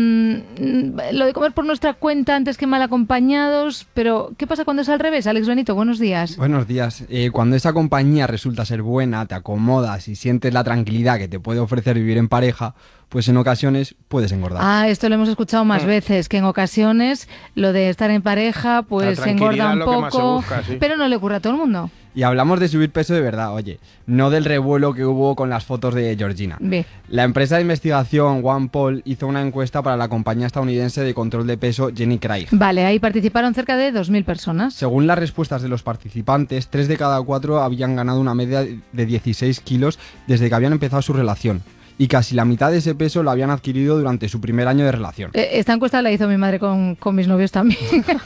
mmm, lo de comer por nuestra cuenta antes que mal acompañados, pero ¿qué pasa cuando es al revés? Alex Benito, buenos días. Buenos días. Eh, cuando esa compañía resulta ser buena, te acomodas y sientes la tranquilidad que te puede ofrecer vivir en pareja, pues en ocasiones puedes engordar. Ah, esto lo hemos escuchado más veces, que en ocasiones lo de estar en pareja pues engorda un poco, busca, sí. Pero no le ocurre a todo el mundo. Y hablamos de subir peso de verdad, oye, no del revuelo que hubo con las fotos de Georgina. Bien. La empresa de investigación OnePoll hizo una encuesta para la compañía estadounidense de control de peso Jenny Craig. Vale, ahí participaron cerca de dos mil personas. Según las respuestas de los participantes, tres de cada cuatro habían ganado una media de dieciséis kilos desde que habían empezado su relación. Y casi la mitad de ese peso lo habían adquirido durante su primer año de relación. Esta encuesta la hizo mi madre con, con mis novios también.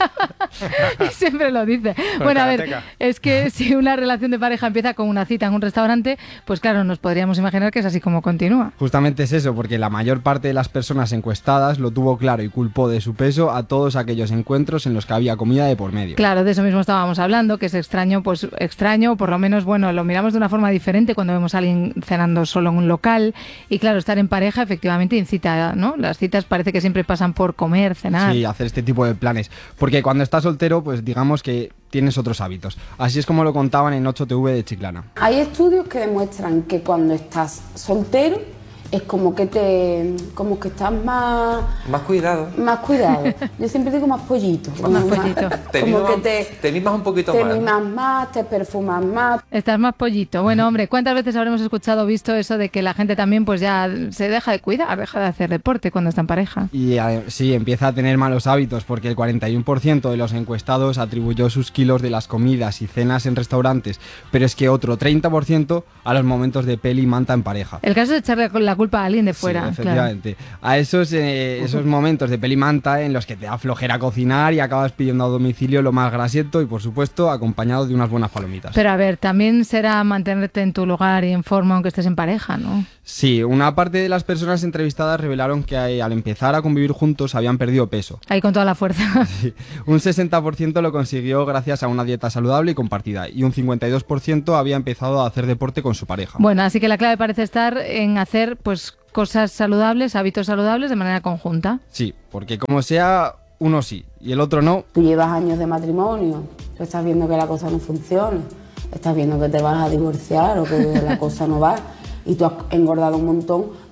Y siempre lo dice. Con Bueno, a ver, karateca. es que si una relación de pareja empieza con una cita en un restaurante, pues claro, nos podríamos imaginar que es así como continúa. Justamente es eso, porque la mayor parte de las personas encuestadas lo tuvo claro y culpó de su peso a todos aquellos encuentros en los que había comida de por medio. Claro, de eso mismo estábamos hablando, que es extraño, pues extraño, por lo menos, bueno, lo miramos de una forma diferente cuando vemos a alguien cenando solo en un local. Y claro, estar en pareja efectivamente incita, ¿no? Las citas parece que siempre pasan por comer, cenar. Sí, hacer este tipo de planes. Porque cuando estás soltero, pues digamos que tienes otros hábitos. Así es como lo contaban en ocho T V de Chiclana. Hay estudios que demuestran que cuando estás soltero es como que te como que estás más Más cuidado. más cuidado. Yo siempre digo más pollito. Como Más pollito. Te como mimas, que te, te mimas un poquito te más. mimas más, te perfumas más. Estás más pollito. Bueno, hombre, ¿cuántas veces habremos escuchado o visto eso de que la gente también pues ya se deja de cuidar, deja de hacer deporte cuando está en pareja? Y eh, sí, empieza a tener malos hábitos porque el cuarenta y uno por ciento de los encuestados atribuyó sus kilos de las comidas y cenas en restaurantes, pero es que otro treinta por ciento a los momentos de peli y manta en pareja. El caso es echarle la culpa a alguien de fuera. Sí, efectivamente. Claro. A esos, eh, esos momentos de peli y manta en los que te da flojera cocinar y acabas pidiendo a domicilio lo más grasiento y, por supuesto, acompañado de unas buenas palomitas. Pero a ver, también será mantenerte en tu lugar y en forma aunque estés en pareja, ¿no? Sí, una parte de las personas entrevistadas revelaron que eh, al empezar a convivir juntos habían perdido peso. Ahí con toda la fuerza. Sí. Un sesenta por ciento lo consiguió gracias a una dieta saludable y compartida y un cincuenta y dos por ciento había empezado a hacer deporte con su pareja. Bueno, así que la clave parece estar en hacer pues cosas saludables, hábitos saludables de manera conjunta. Sí, porque como sea, uno sí y el otro no. Tú llevas años de matrimonio, tú estás viendo que la cosa no funciona, estás viendo que te vas a divorciar o que la cosa no va y tú has engordado un montón,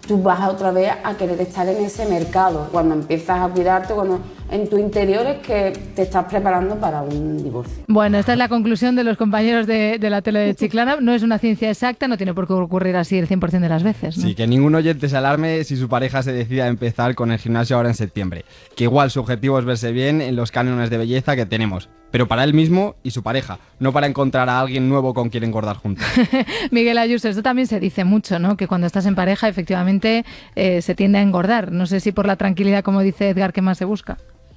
tú vas otra vez a querer estar en ese mercado. Cuando empiezas a cuidarte, cuando en tu interior es que te estás preparando para un divorcio. Bueno, esta es la conclusión de los compañeros de, de la tele de Chiclana. No es una ciencia exacta, no tiene por qué ocurrir así el cien por ciento de las veces, ¿no? Sí, que ningún oyente se alarme si su pareja se decide a empezar con el gimnasio ahora en septiembre. Que igual su objetivo es verse bien en los cánones de belleza que tenemos. Pero para él mismo y su pareja, no para encontrar a alguien nuevo con quien engordar juntos. Miguel Ayuso, esto también se dice mucho, ¿no? Que cuando estás en pareja efectivamente eh, se tiende a engordar. No sé si por la tranquilidad, como dice Edgar, que más se busca.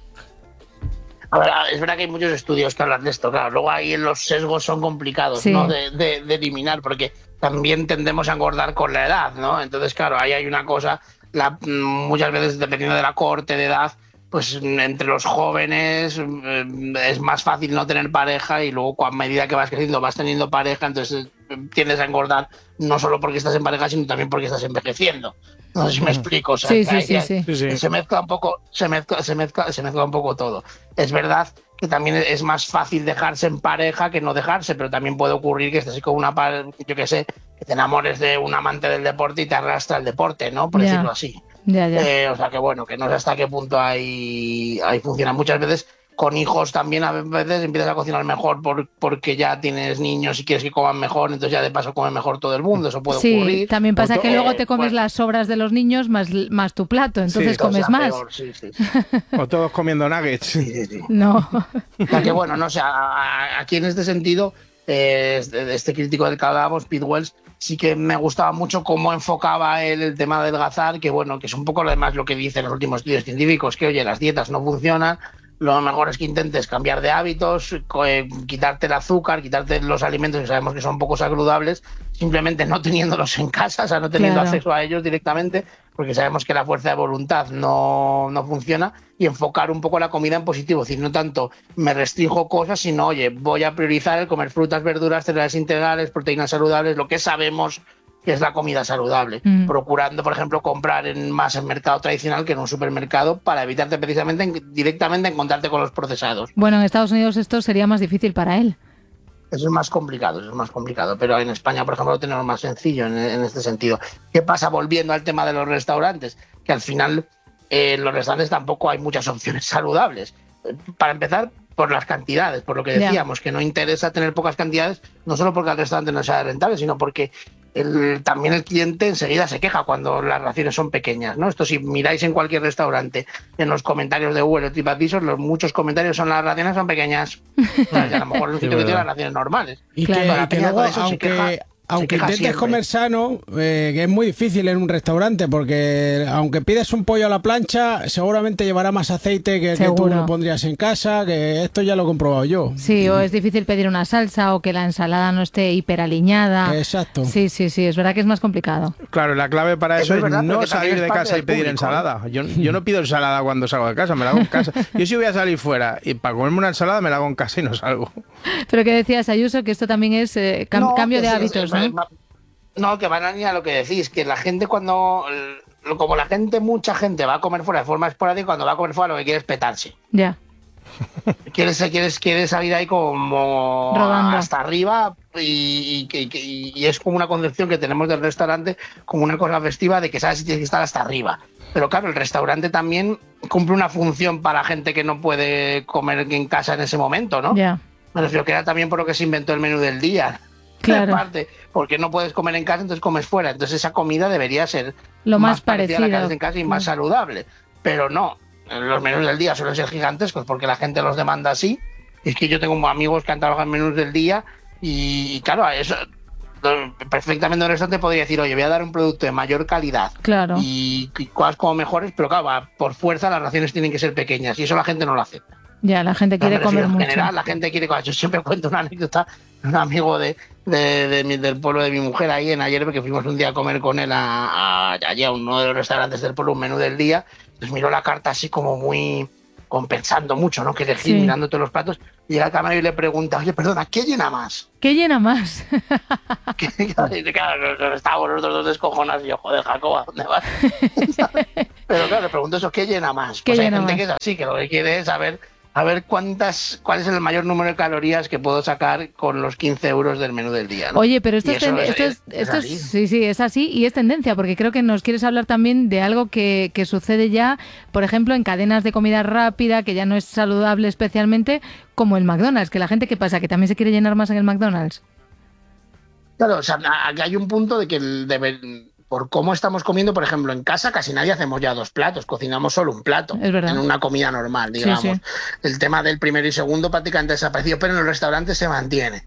A ver, es verdad que hay muchos estudios que hablan de esto, claro. Luego ahí los sesgos son complicados, sí. ¿no? De, de, de eliminar, porque también tendemos a engordar con la edad, ¿no? Entonces, claro, ahí hay una cosa, la, muchas veces dependiendo de la corte de edad, pues entre los jóvenes eh, es más fácil no tener pareja y luego a medida que vas creciendo vas teniendo pareja, entonces eh, tiendes a engordar no solo porque estás en pareja, sino también porque estás envejeciendo. No sé si me explico. O sea, sí, sí, hay, sí, hay, sí. sí, sí. Se mezcla un poco, se mezcla, se mezcla, se mezcla un poco todo. Es verdad que también es más fácil dejarse en pareja que no dejarse, pero también puede ocurrir que estés con una pareja, yo qué sé, que te enamores de un amante del deporte y te arrastra el deporte, ¿no? Por Ya. decirlo así. Ya, ya. Eh, o sea que bueno, que no sé hasta qué punto ahí, ahí funciona. Muchas veces con hijos también a veces empiezas a cocinar mejor por, porque ya tienes niños y quieres que coman mejor, entonces ya de paso come mejor todo el mundo, eso puede sí, ocurrir. también pasa Porque, que luego te comes pues, las sobras de los niños más, más tu plato, entonces Sí, comes o sea, más. peor, sí, sí. O todos comiendo nuggets. Sí, sí, sí. No. O sea que bueno, no sé, a- aquí en este sentido, eh, este, este crítico del que hablábamos, Pete Wells, sí que me gustaba mucho cómo enfocaba él el tema del adelgazar, que bueno, que es un poco además lo que dicen los últimos estudios científicos, que oye, las dietas no funcionan, lo mejor es que intentes cambiar de hábitos, co- eh, quitarte el azúcar, quitarte los alimentos que sabemos que son poco saludables, simplemente no teniéndolos en casa, o sea, no teniendo Claro. acceso a ellos directamente, porque sabemos que la fuerza de voluntad no, no funciona, y enfocar un poco la comida en positivo, es decir, no tanto me restringo cosas, sino, oye, voy a priorizar el comer frutas, verduras, cereales integrales, proteínas saludables, lo que sabemos que es la comida saludable, Mm. procurando, por ejemplo, comprar en más en mercado tradicional que en un supermercado para evitarte precisamente en- directamente encontrarte con los procesados. Bueno, en Estados Unidos esto sería más difícil para él. Eso es más complicado, eso es más complicado, pero en España, por ejemplo, lo tenemos más sencillo en, en este sentido. ¿Qué pasa volviendo al tema de los restaurantes? Que al final eh, en los restaurantes tampoco hay muchas opciones saludables. Eh, Para empezar, por las cantidades, por lo que Ya. decíamos, que no interesa tener pocas cantidades, no solo porque el restaurante no sea rentable, sino porque el- también el cliente enseguida se queja cuando las raciones son pequeñas, ¿no? Esto si miráis en cualquier restaurante, en los comentarios de Google o TripAdvisor, los muchos comentarios son las raciones son pequeñas. O sea, que a lo mejor en un Sí, sitio que tiene verdad. las raciones normales. Y Pero que, la y que peña luego, con eso se aunque, queja- se aunque queja intentes siempre. comer sano, eh, que es muy difícil en un restaurante, porque aunque pides un pollo a la plancha, seguramente llevará más aceite que el que tú Seguro. lo pondrías en casa, que esto ya lo he comprobado yo. Sí, o es difícil pedir una salsa o que la ensalada no esté hiperaliñada. Exacto. Sí, sí, sí, es verdad que es más complicado. Claro, la clave para Eso eso es es, verdad, pero no que también salir es de parte casa y del pedir público, ¿no? ensalada. Yo, yo no pido ensalada cuando salgo de casa, me la hago en casa. Yo si voy a salir fuera y para comerme una ensalada me la hago en casa y no salgo. Pero que decías, Ayuso, que esto también es eh, cam- No, cambio que de sí, hábitos, es- es- ¿no? No, que van a ir a lo que decís, que la gente cuando, como la gente, mucha gente va a comer fuera de forma esporádica, cuando va a comer fuera lo que quiere es petarse. Ya. Quieres, quieres, quieres salir ahí como Rodando. hasta arriba y, y- y- y es como una concepción que tenemos del restaurante como una cosa festiva de que sabes si tienes que estar hasta arriba. Pero claro, el restaurante también cumple una función para gente que no puede comer en casa en ese momento, ¿no? Ya. Me refiero que era también por lo que se inventó el menú del día. Claro. En parte, porque no puedes comer en casa, entonces comes fuera. Entonces esa comida debería ser Lo más parecida a la que parecido. haces en casa y más saludable. Pero no, los menús del día suelen ser gigantescos porque la gente los demanda así. Y es que yo tengo amigos que han trabajado en menús del día y, y claro, eso perfectamente un restaurante podría decir, oye, voy a dar un producto de mayor calidad Claro. y, y cosas como mejores, pero claro, va, por fuerza las raciones tienen que ser pequeñas y eso la gente no lo acepta. Ya, la gente O sea, quiere me refiero, comer en mucho. general, la gente quiere comer. Yo siempre cuento una anécdota de un amigo de, de- de mi- del pueblo de mi mujer ahí en ayer, que fuimos un día a comer con él a, a- allí a uno de los restaurantes del pueblo, un menú del día. Entonces miró la carta así como muy compensando mucho, ¿no? Que elegir, Sí. mirando todos los platos. Y llega al camarero y le pregunta, oye, perdona, ¿qué llena más? ¿Qué llena más? Y claro, nos estábamos los dos descojonados y yo, joder, Jacob, ¿a dónde vas? Pero claro, le pregunto eso, ¿qué llena más? ¿Qué Pues hay llena gente más? que es así, que lo que quiere es saber a ver cuántas, cuál es el mayor número de calorías que puedo sacar con los quince euros del menú del día, ¿no? Oye, pero esto, es, ten, es, esto, es, es, esto es es, sí, sí, es así y es tendencia, porque creo que nos quieres hablar también de algo que, que sucede ya, por ejemplo, en cadenas de comida rápida, que ya no es saludable especialmente, como el McDonald's, que la gente, ¿qué pasa? ¿Que también se quiere llenar más en el McDonald's? Claro, o sea, aquí hay un punto de que el deber... por cómo estamos comiendo, por ejemplo, en casa casi nadie hacemos ya dos platos, cocinamos solo un plato en una comida normal, digamos. Sí, sí. El tema del primero y segundo prácticamente desaparecido, pero en los restaurantes se mantiene.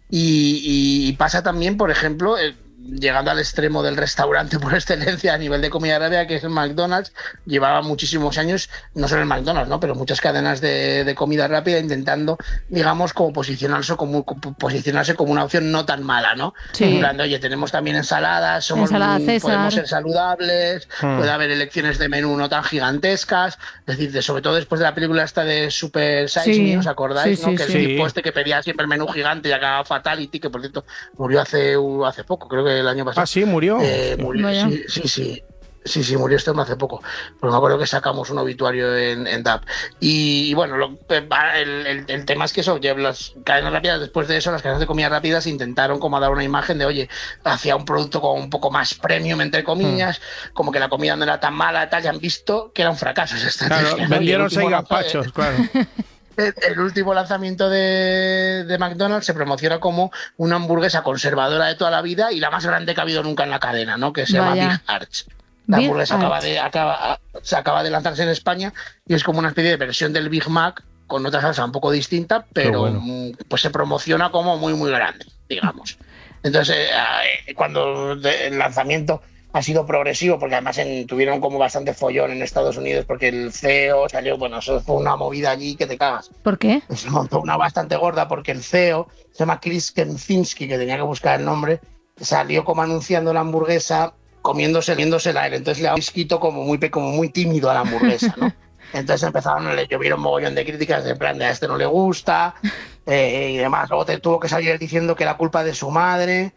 Y, y, y pasa también, por ejemplo, eh, llegando al extremo del restaurante por excelencia a nivel de comida rápida, que es el McDonald's, llevaba muchísimos años, no solo el McDonald's, ¿no? pero muchas cadenas de, de comida rápida intentando, digamos, como posicionarse como, posicionarse como una opción no tan mala, ¿no? Sí. Hablando, oye, tenemos también ensaladas, somos, Ensalada César. Podemos ser saludables, hmm. puede haber elecciones de menú no tan gigantescas, es decir, de, sobre todo después de la película esta de Super Size sí. Me, ¿os acordáis? Sí, ¿no? Sí, que sí. El tipo este que pedía siempre el menú gigante y acababa Fatality, que por cierto murió hace, hace poco, creo que el año pasado. Ah, sí, murió. Eh, murió sí, sí, sí. Sí, sí, murió este hombre hace poco. Pues me acuerdo que sacamos un obituario en, en D A P. Y, y bueno, lo, el, el, el tema es que eso, las cadenas rápidas, después de eso, las cadenas de comida rápidas intentaron como dar una imagen de, oye, hacia un producto como un poco más premium, entre comillas, mm. como que la comida no era tan mala, tal, y han visto que era un fracaso esa estrategia. Claro, ¿no? Vendieron seis gazpachos, claro. El, el último lanzamiento de, de McDonald's se promociona como una hamburguesa conservadora de toda la vida y la más grande que ha habido nunca en la cadena, ¿no? Que se Vaya. llama Big Arch. La Big hamburguesa acaba de, acaba, se acaba de lanzarse en España y es como una especie de versión del Big Mac con otra salsa un poco distinta, pero bueno. pues se promociona como muy, muy grande, digamos. Entonces, eh, cuando el lanzamiento ha sido progresivo, porque además en, tuvieron como bastante follón en Estados Unidos, porque el C E O salió, bueno, eso fue una movida allí que te cagas. ¿Por qué? Se montó una bastante gorda, porque el C E O, se llama Chris Kempczinski, que tenía que buscar el nombre, salió como anunciando la hamburguesa, comiéndose, comiéndosela él, entonces le ha escrito como muy, como muy tímido a la hamburguesa, ¿no? Entonces empezaron, le llovieron un mogollón de críticas de plan de a este no le gusta eh, y demás. Luego te tuvo que salir diciendo que era culpa de su madre,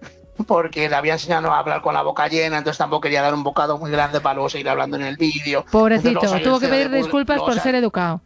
porque le había enseñado a hablar con la boca llena, entonces tampoco quería dar un bocado muy grande para luego seguir hablando en el vídeo. Pobrecito, tuvo que pedir disculpas por ser educado.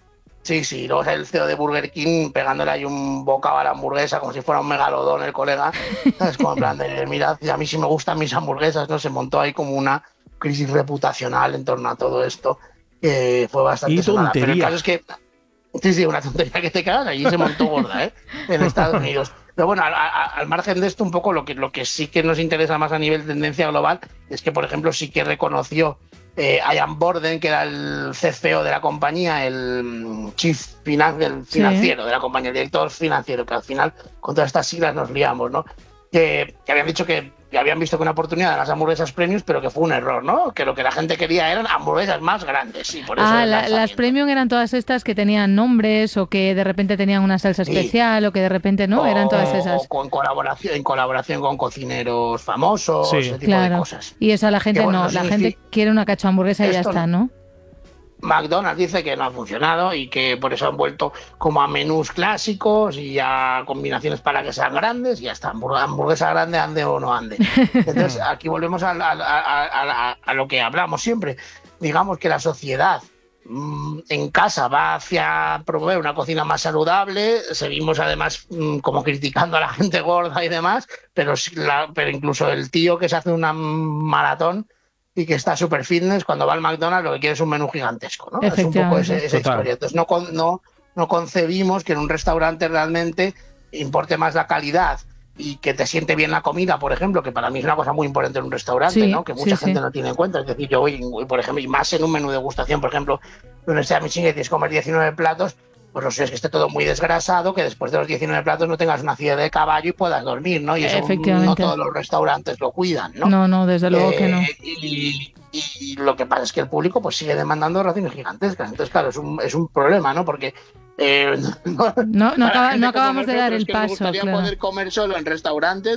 Sí, sí, luego sale el C E O de Burger King pegándole ahí un bocado a la hamburguesa como si fuera un megalodón el colega. Es como en plan de, mira, a mí sí me gustan mis hamburguesas, ¿no? Se montó ahí como una crisis reputacional en torno a todo esto, que fue bastante sonada. Pero el caso es que, sí, sí, una tontería que te cagas, allí se montó gorda, ¿eh? En Estados Unidos. Pero bueno, al, al margen de esto, un poco lo que, lo que sí que nos interesa más a nivel de tendencia global es que, por ejemplo, sí que reconoció eh, Ian Borden, que era el C F O de la compañía, el chief finan el financiero sí. de la compañía, el director financiero, que al final con todas estas siglas nos liamos, ¿no? Que, que habían dicho que, que habían visto que una oportunidad de las hamburguesas premium, pero que fue un error, ¿no? Que lo que la gente quería eran hamburguesas más grandes. Y por eso ah, la, las premium eran todas estas que tenían nombres o que de repente tenían una salsa especial sí. o que de repente no, o, eran todas esas. O con colaboración, en colaboración con cocineros famosos, sí. ese tipo claro. de cosas. Y eso a la gente que, bueno, no, la gente quiere una cacho hamburguesa y ya está, ¿no? McDonald's dice que no ha funcionado y que por eso han vuelto como a menús clásicos y a combinaciones para que sean grandes y ya está, hamburguesa grande ande o no ande. Entonces aquí volvemos a, a, a, a, a lo que hablamos siempre. Digamos que la sociedad mmm, en casa va hacia promover una cocina más saludable, seguimos además mmm, como criticando a la gente gorda y demás, pero, la, pero incluso el tío que se hace una maratón y que está super fitness, cuando va al McDonald's lo que quiere es un menú gigantesco, ¿no? Es un poco ese, esa historia. Entonces no, no, no concebimos que en un restaurante realmente importe más la calidad y que te siente bien la comida, por ejemplo, que para mí es una cosa muy importante en un restaurante, sí, ¿no? Que mucha sí, gente sí. no tiene en cuenta. Es decir, yo voy, por ejemplo, y más en un menú de degustación, por ejemplo, donde sea Michelin y tienes que comer diecinueve platos, pues no sé, es que esté todo muy desgrasado, que después de los diecinueve platos no tengas una acidez de caballo y puedas dormir, ¿no? Y eso no todos los restaurantes lo cuidan, ¿no? No, no, desde luego eh, que no. Y, y lo que pasa es que el público pues sigue demandando raciones gigantescas. Entonces, claro, es un, es un problema, ¿no? Porque eh, no, no, acaba, no acabamos de dar el paso. Me gustaría claro. poder comer solo en restaurantes.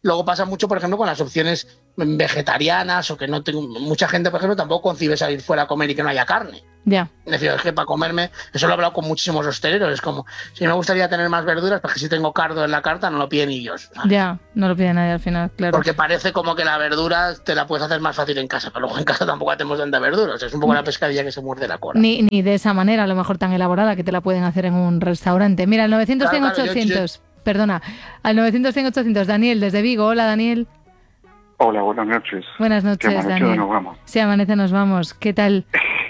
luego pasa mucho, por ejemplo, con las opciones vegetarianas o que no tengo... Mucha gente, por ejemplo, tampoco concibe salir fuera a comer y que no haya carne. Ya. Es decir, es que para comerme, eso lo he hablado con muchísimos hosteleros, es como, si me gustaría tener más verduras, porque si tengo cardo en la carta no lo piden ellos. Ya, no lo pide nadie al final, claro. Porque parece como que la verdura te la puedes hacer más fácil en casa, pero luego en casa tampoco hacemos tanta verdura, o sea, es un poco la pescadilla que se muerde la cola. Ni, ni de esa manera, a lo mejor tan elaborada que te la pueden hacer en un restaurante. Mira, al novecientos cien Claro, claro, ochocientos, yo- yo- perdona, al novecientos cien ochocientos, Daniel, desde Vigo. Hola, Daniel. Hola, buenas noches. Buenas Que noches, amanece, Daniel. nos vamos. Sí, amanece, nos vamos. ¿Qué tal?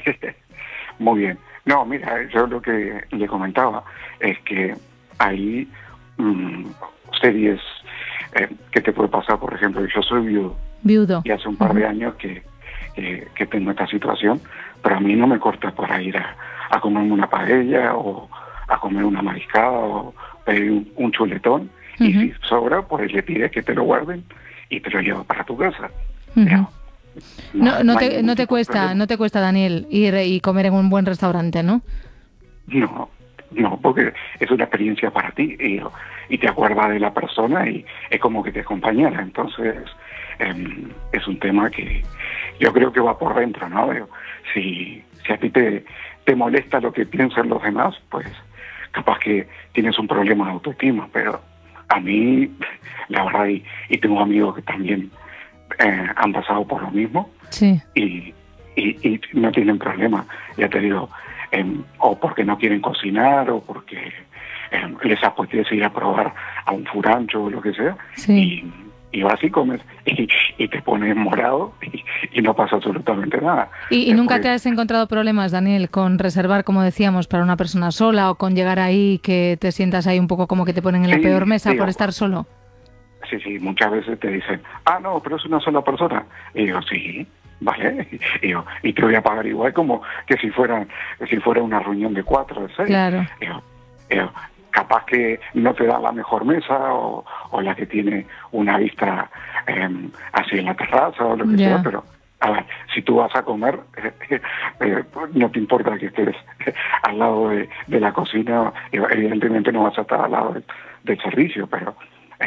Muy bien. No, mira, yo lo que le comentaba es que hay mm, series eh, que te puede pasar, por ejemplo, yo soy viudo Viudo. y hace un par de años que, que, que tengo esta situación, pero a mí no me corta para ir a, a comerme una paella o a comer una mariscada o pedir un, un chuletón y si sobra, pues le pides que te lo guarden y te lo llevo para tu casa. Ujú. No, no hay te, ningún no te tipo de cuesta, problema. no te cuesta, Daniel, ir y comer en un buen restaurante, ¿no? No, no, porque es una experiencia para ti y, y te acuerdas de la persona y es como que te acompañara. Entonces, eh, es un tema que yo creo que va por dentro, ¿no? Digo, Si, si a ti te, te molesta lo que piensan los demás, pues capaz que tienes un problema de autoestima, pero a mí, la verdad, y, y tengo amigos que también eh, han pasado por lo mismo Sí. y, y, y no tienen problema, ya te digo, em, o porque no quieren cocinar o porque em, les apetece ir a probar a un furancho o lo que sea, Sí. y, y vas y comes y, y te pones morado y, y no pasa absolutamente nada. ¿Y, y nunca te has encontrado problemas, Daniel, con reservar, como decíamos, para una persona sola o con llegar ahí que te sientas ahí un poco como que te ponen en la Sí, peor mesa sí, por o- estar solo? Sí, sí, muchas veces te dicen, ah, no, pero es una sola persona. Y digo, sí, vale. Y, digo, y te voy a pagar igual como que si fuera, que si fuera una reunión de cuatro, de seis. Claro. Digo, digo, capaz que no te da la mejor mesa o, o la que tiene una vista eh, así en la terraza o lo que Ya. sea, pero a ver, si tú vas a comer, eh, eh, no te importa que estés al lado de, de la cocina, evidentemente no vas a estar al lado del, del servicio, pero eh,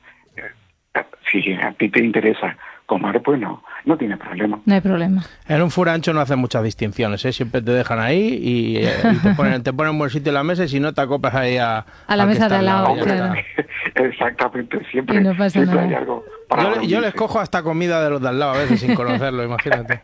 eh, si a ti te interesa comer, pues no, no tiene problema. No hay problema. En un furancho no hacen muchas distinciones, ¿eh? Siempre te dejan ahí y, eh, y te ponen te ponen un buen sitio en la mesa y si no te acoplas ahí a, A la al que mesa está de al lado, ya claro. está. Exactamente, siempre, Y no pasa siempre nada. hay algo para Yo, le- yo reunirse. les cojo hasta comida de los de al lado a veces sin conocerlo, imagínate.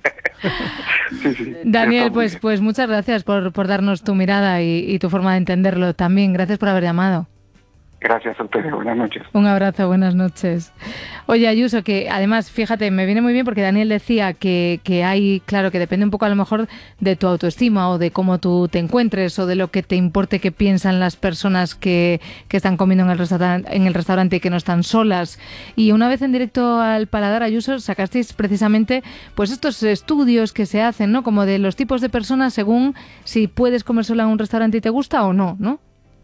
Daniel, pues, pues muchas gracias por, por darnos tu mirada y, y tu forma de entenderlo también. Gracias por haber llamado. Gracias a ustedes, buenas noches. Un abrazo, buenas noches. Oye, Ayuso, que además, fíjate, me viene muy bien porque Daniel decía que, que hay, claro, que depende un poco a lo mejor de tu autoestima o de cómo tú te encuentres o de lo que te importe que piensan las personas que, que están comiendo en el, restaurante, en el restaurante y que no están solas. Y una vez en directo al Paladar, Ayuso, sacasteis precisamente pues estos estudios que se hacen, ¿no? Como de los tipos de personas según si puedes comer sola en un restaurante y te gusta o no, ¿no?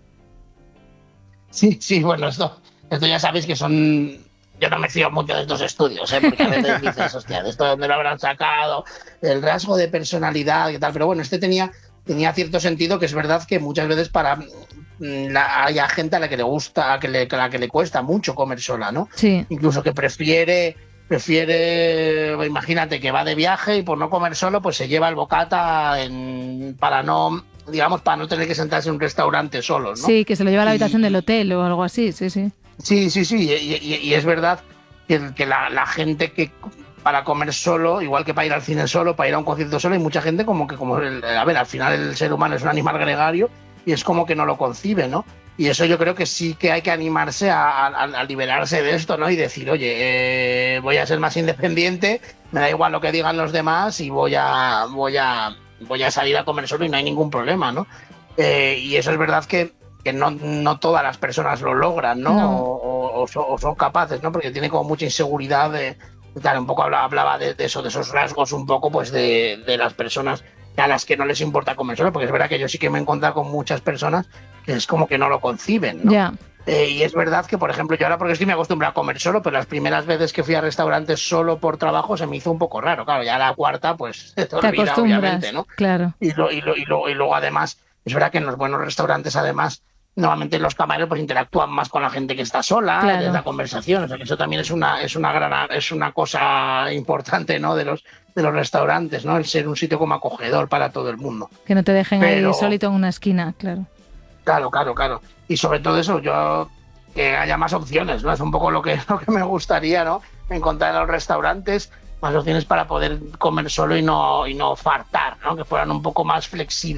Sí, sí, bueno, esto, esto ya sabéis que son... Yo no me fío mucho de estos estudios, ¿eh? Porque a veces dices, hostia, ¿de esto dónde lo habrán sacado? El rasgo de personalidad y tal. Pero bueno, este tenía, tenía cierto sentido, que es verdad que muchas veces para... La, hay gente a la que le gusta, a, que le, a la que le cuesta mucho comer sola, ¿no? Sí. Incluso que prefiere... Prefiere, imagínate que va de viaje y por no comer solo, pues se lleva el bocata en, para no, digamos, para no tener que sentarse en un restaurante solo, ¿no? Sí, que se lo lleva a la habitación del hotel o algo así, sí, sí. Sí, sí, sí, y, y- y es verdad que, que la, la gente que para comer solo, igual que para ir al cine solo, para ir a un concierto solo, hay mucha gente como que, como el- a ver, al final el ser humano es un animal gregario y es como que no lo concibe, ¿no? Y eso yo creo que sí que hay que animarse a, a- a liberarse de esto, ¿no? Y decir, oye, eh, voy a ser más independiente, me da igual lo que digan los demás y voy a, voy a, voy a salir a comer solo y no hay ningún problema, ¿no? Eh, y eso es verdad que, que no, no todas las personas lo logran, ¿no? No. O, o- o son, o son capaces, ¿no? Porque tiene como mucha inseguridad de, de tal, un poco hablaba, hablaba de, de eso, de esos rasgos un poco, pues de, de las personas a las que no les importa comer solo, porque es verdad que yo sí que me he encontrado con muchas personas que es como que no lo conciben, ¿no? Ya. Eh, y es verdad que, por ejemplo, yo ahora porque estoy me acostumbrado a comer solo, pero las primeras veces que fui a restaurantes solo por trabajo se me hizo un poco raro. Claro, ya la cuarta, pues te, Te olvida, acostumbras, obviamente, ¿no? claro. Y, lo- y, lo- y, lo- y luego, además, es verdad que en los buenos restaurantes, además, normalmente los camareros pues interactúan más con la gente que está sola, Claro. les da conversación, o sea que eso también es una es una gran es una cosa importante, ¿no? de los de los restaurantes, ¿no? El ser un sitio como acogedor para todo el mundo. Que no te dejen Pero- ahí solito en una esquina, claro. Claro, claro, claro. Y sobre todo eso, yo que haya más opciones, ¿no? Es un poco lo que lo que me gustaría, ¿no? Encontrar en los restaurantes más opciones para poder comer solo y no y no fartar, ¿no? Que fueran un poco más flexibles.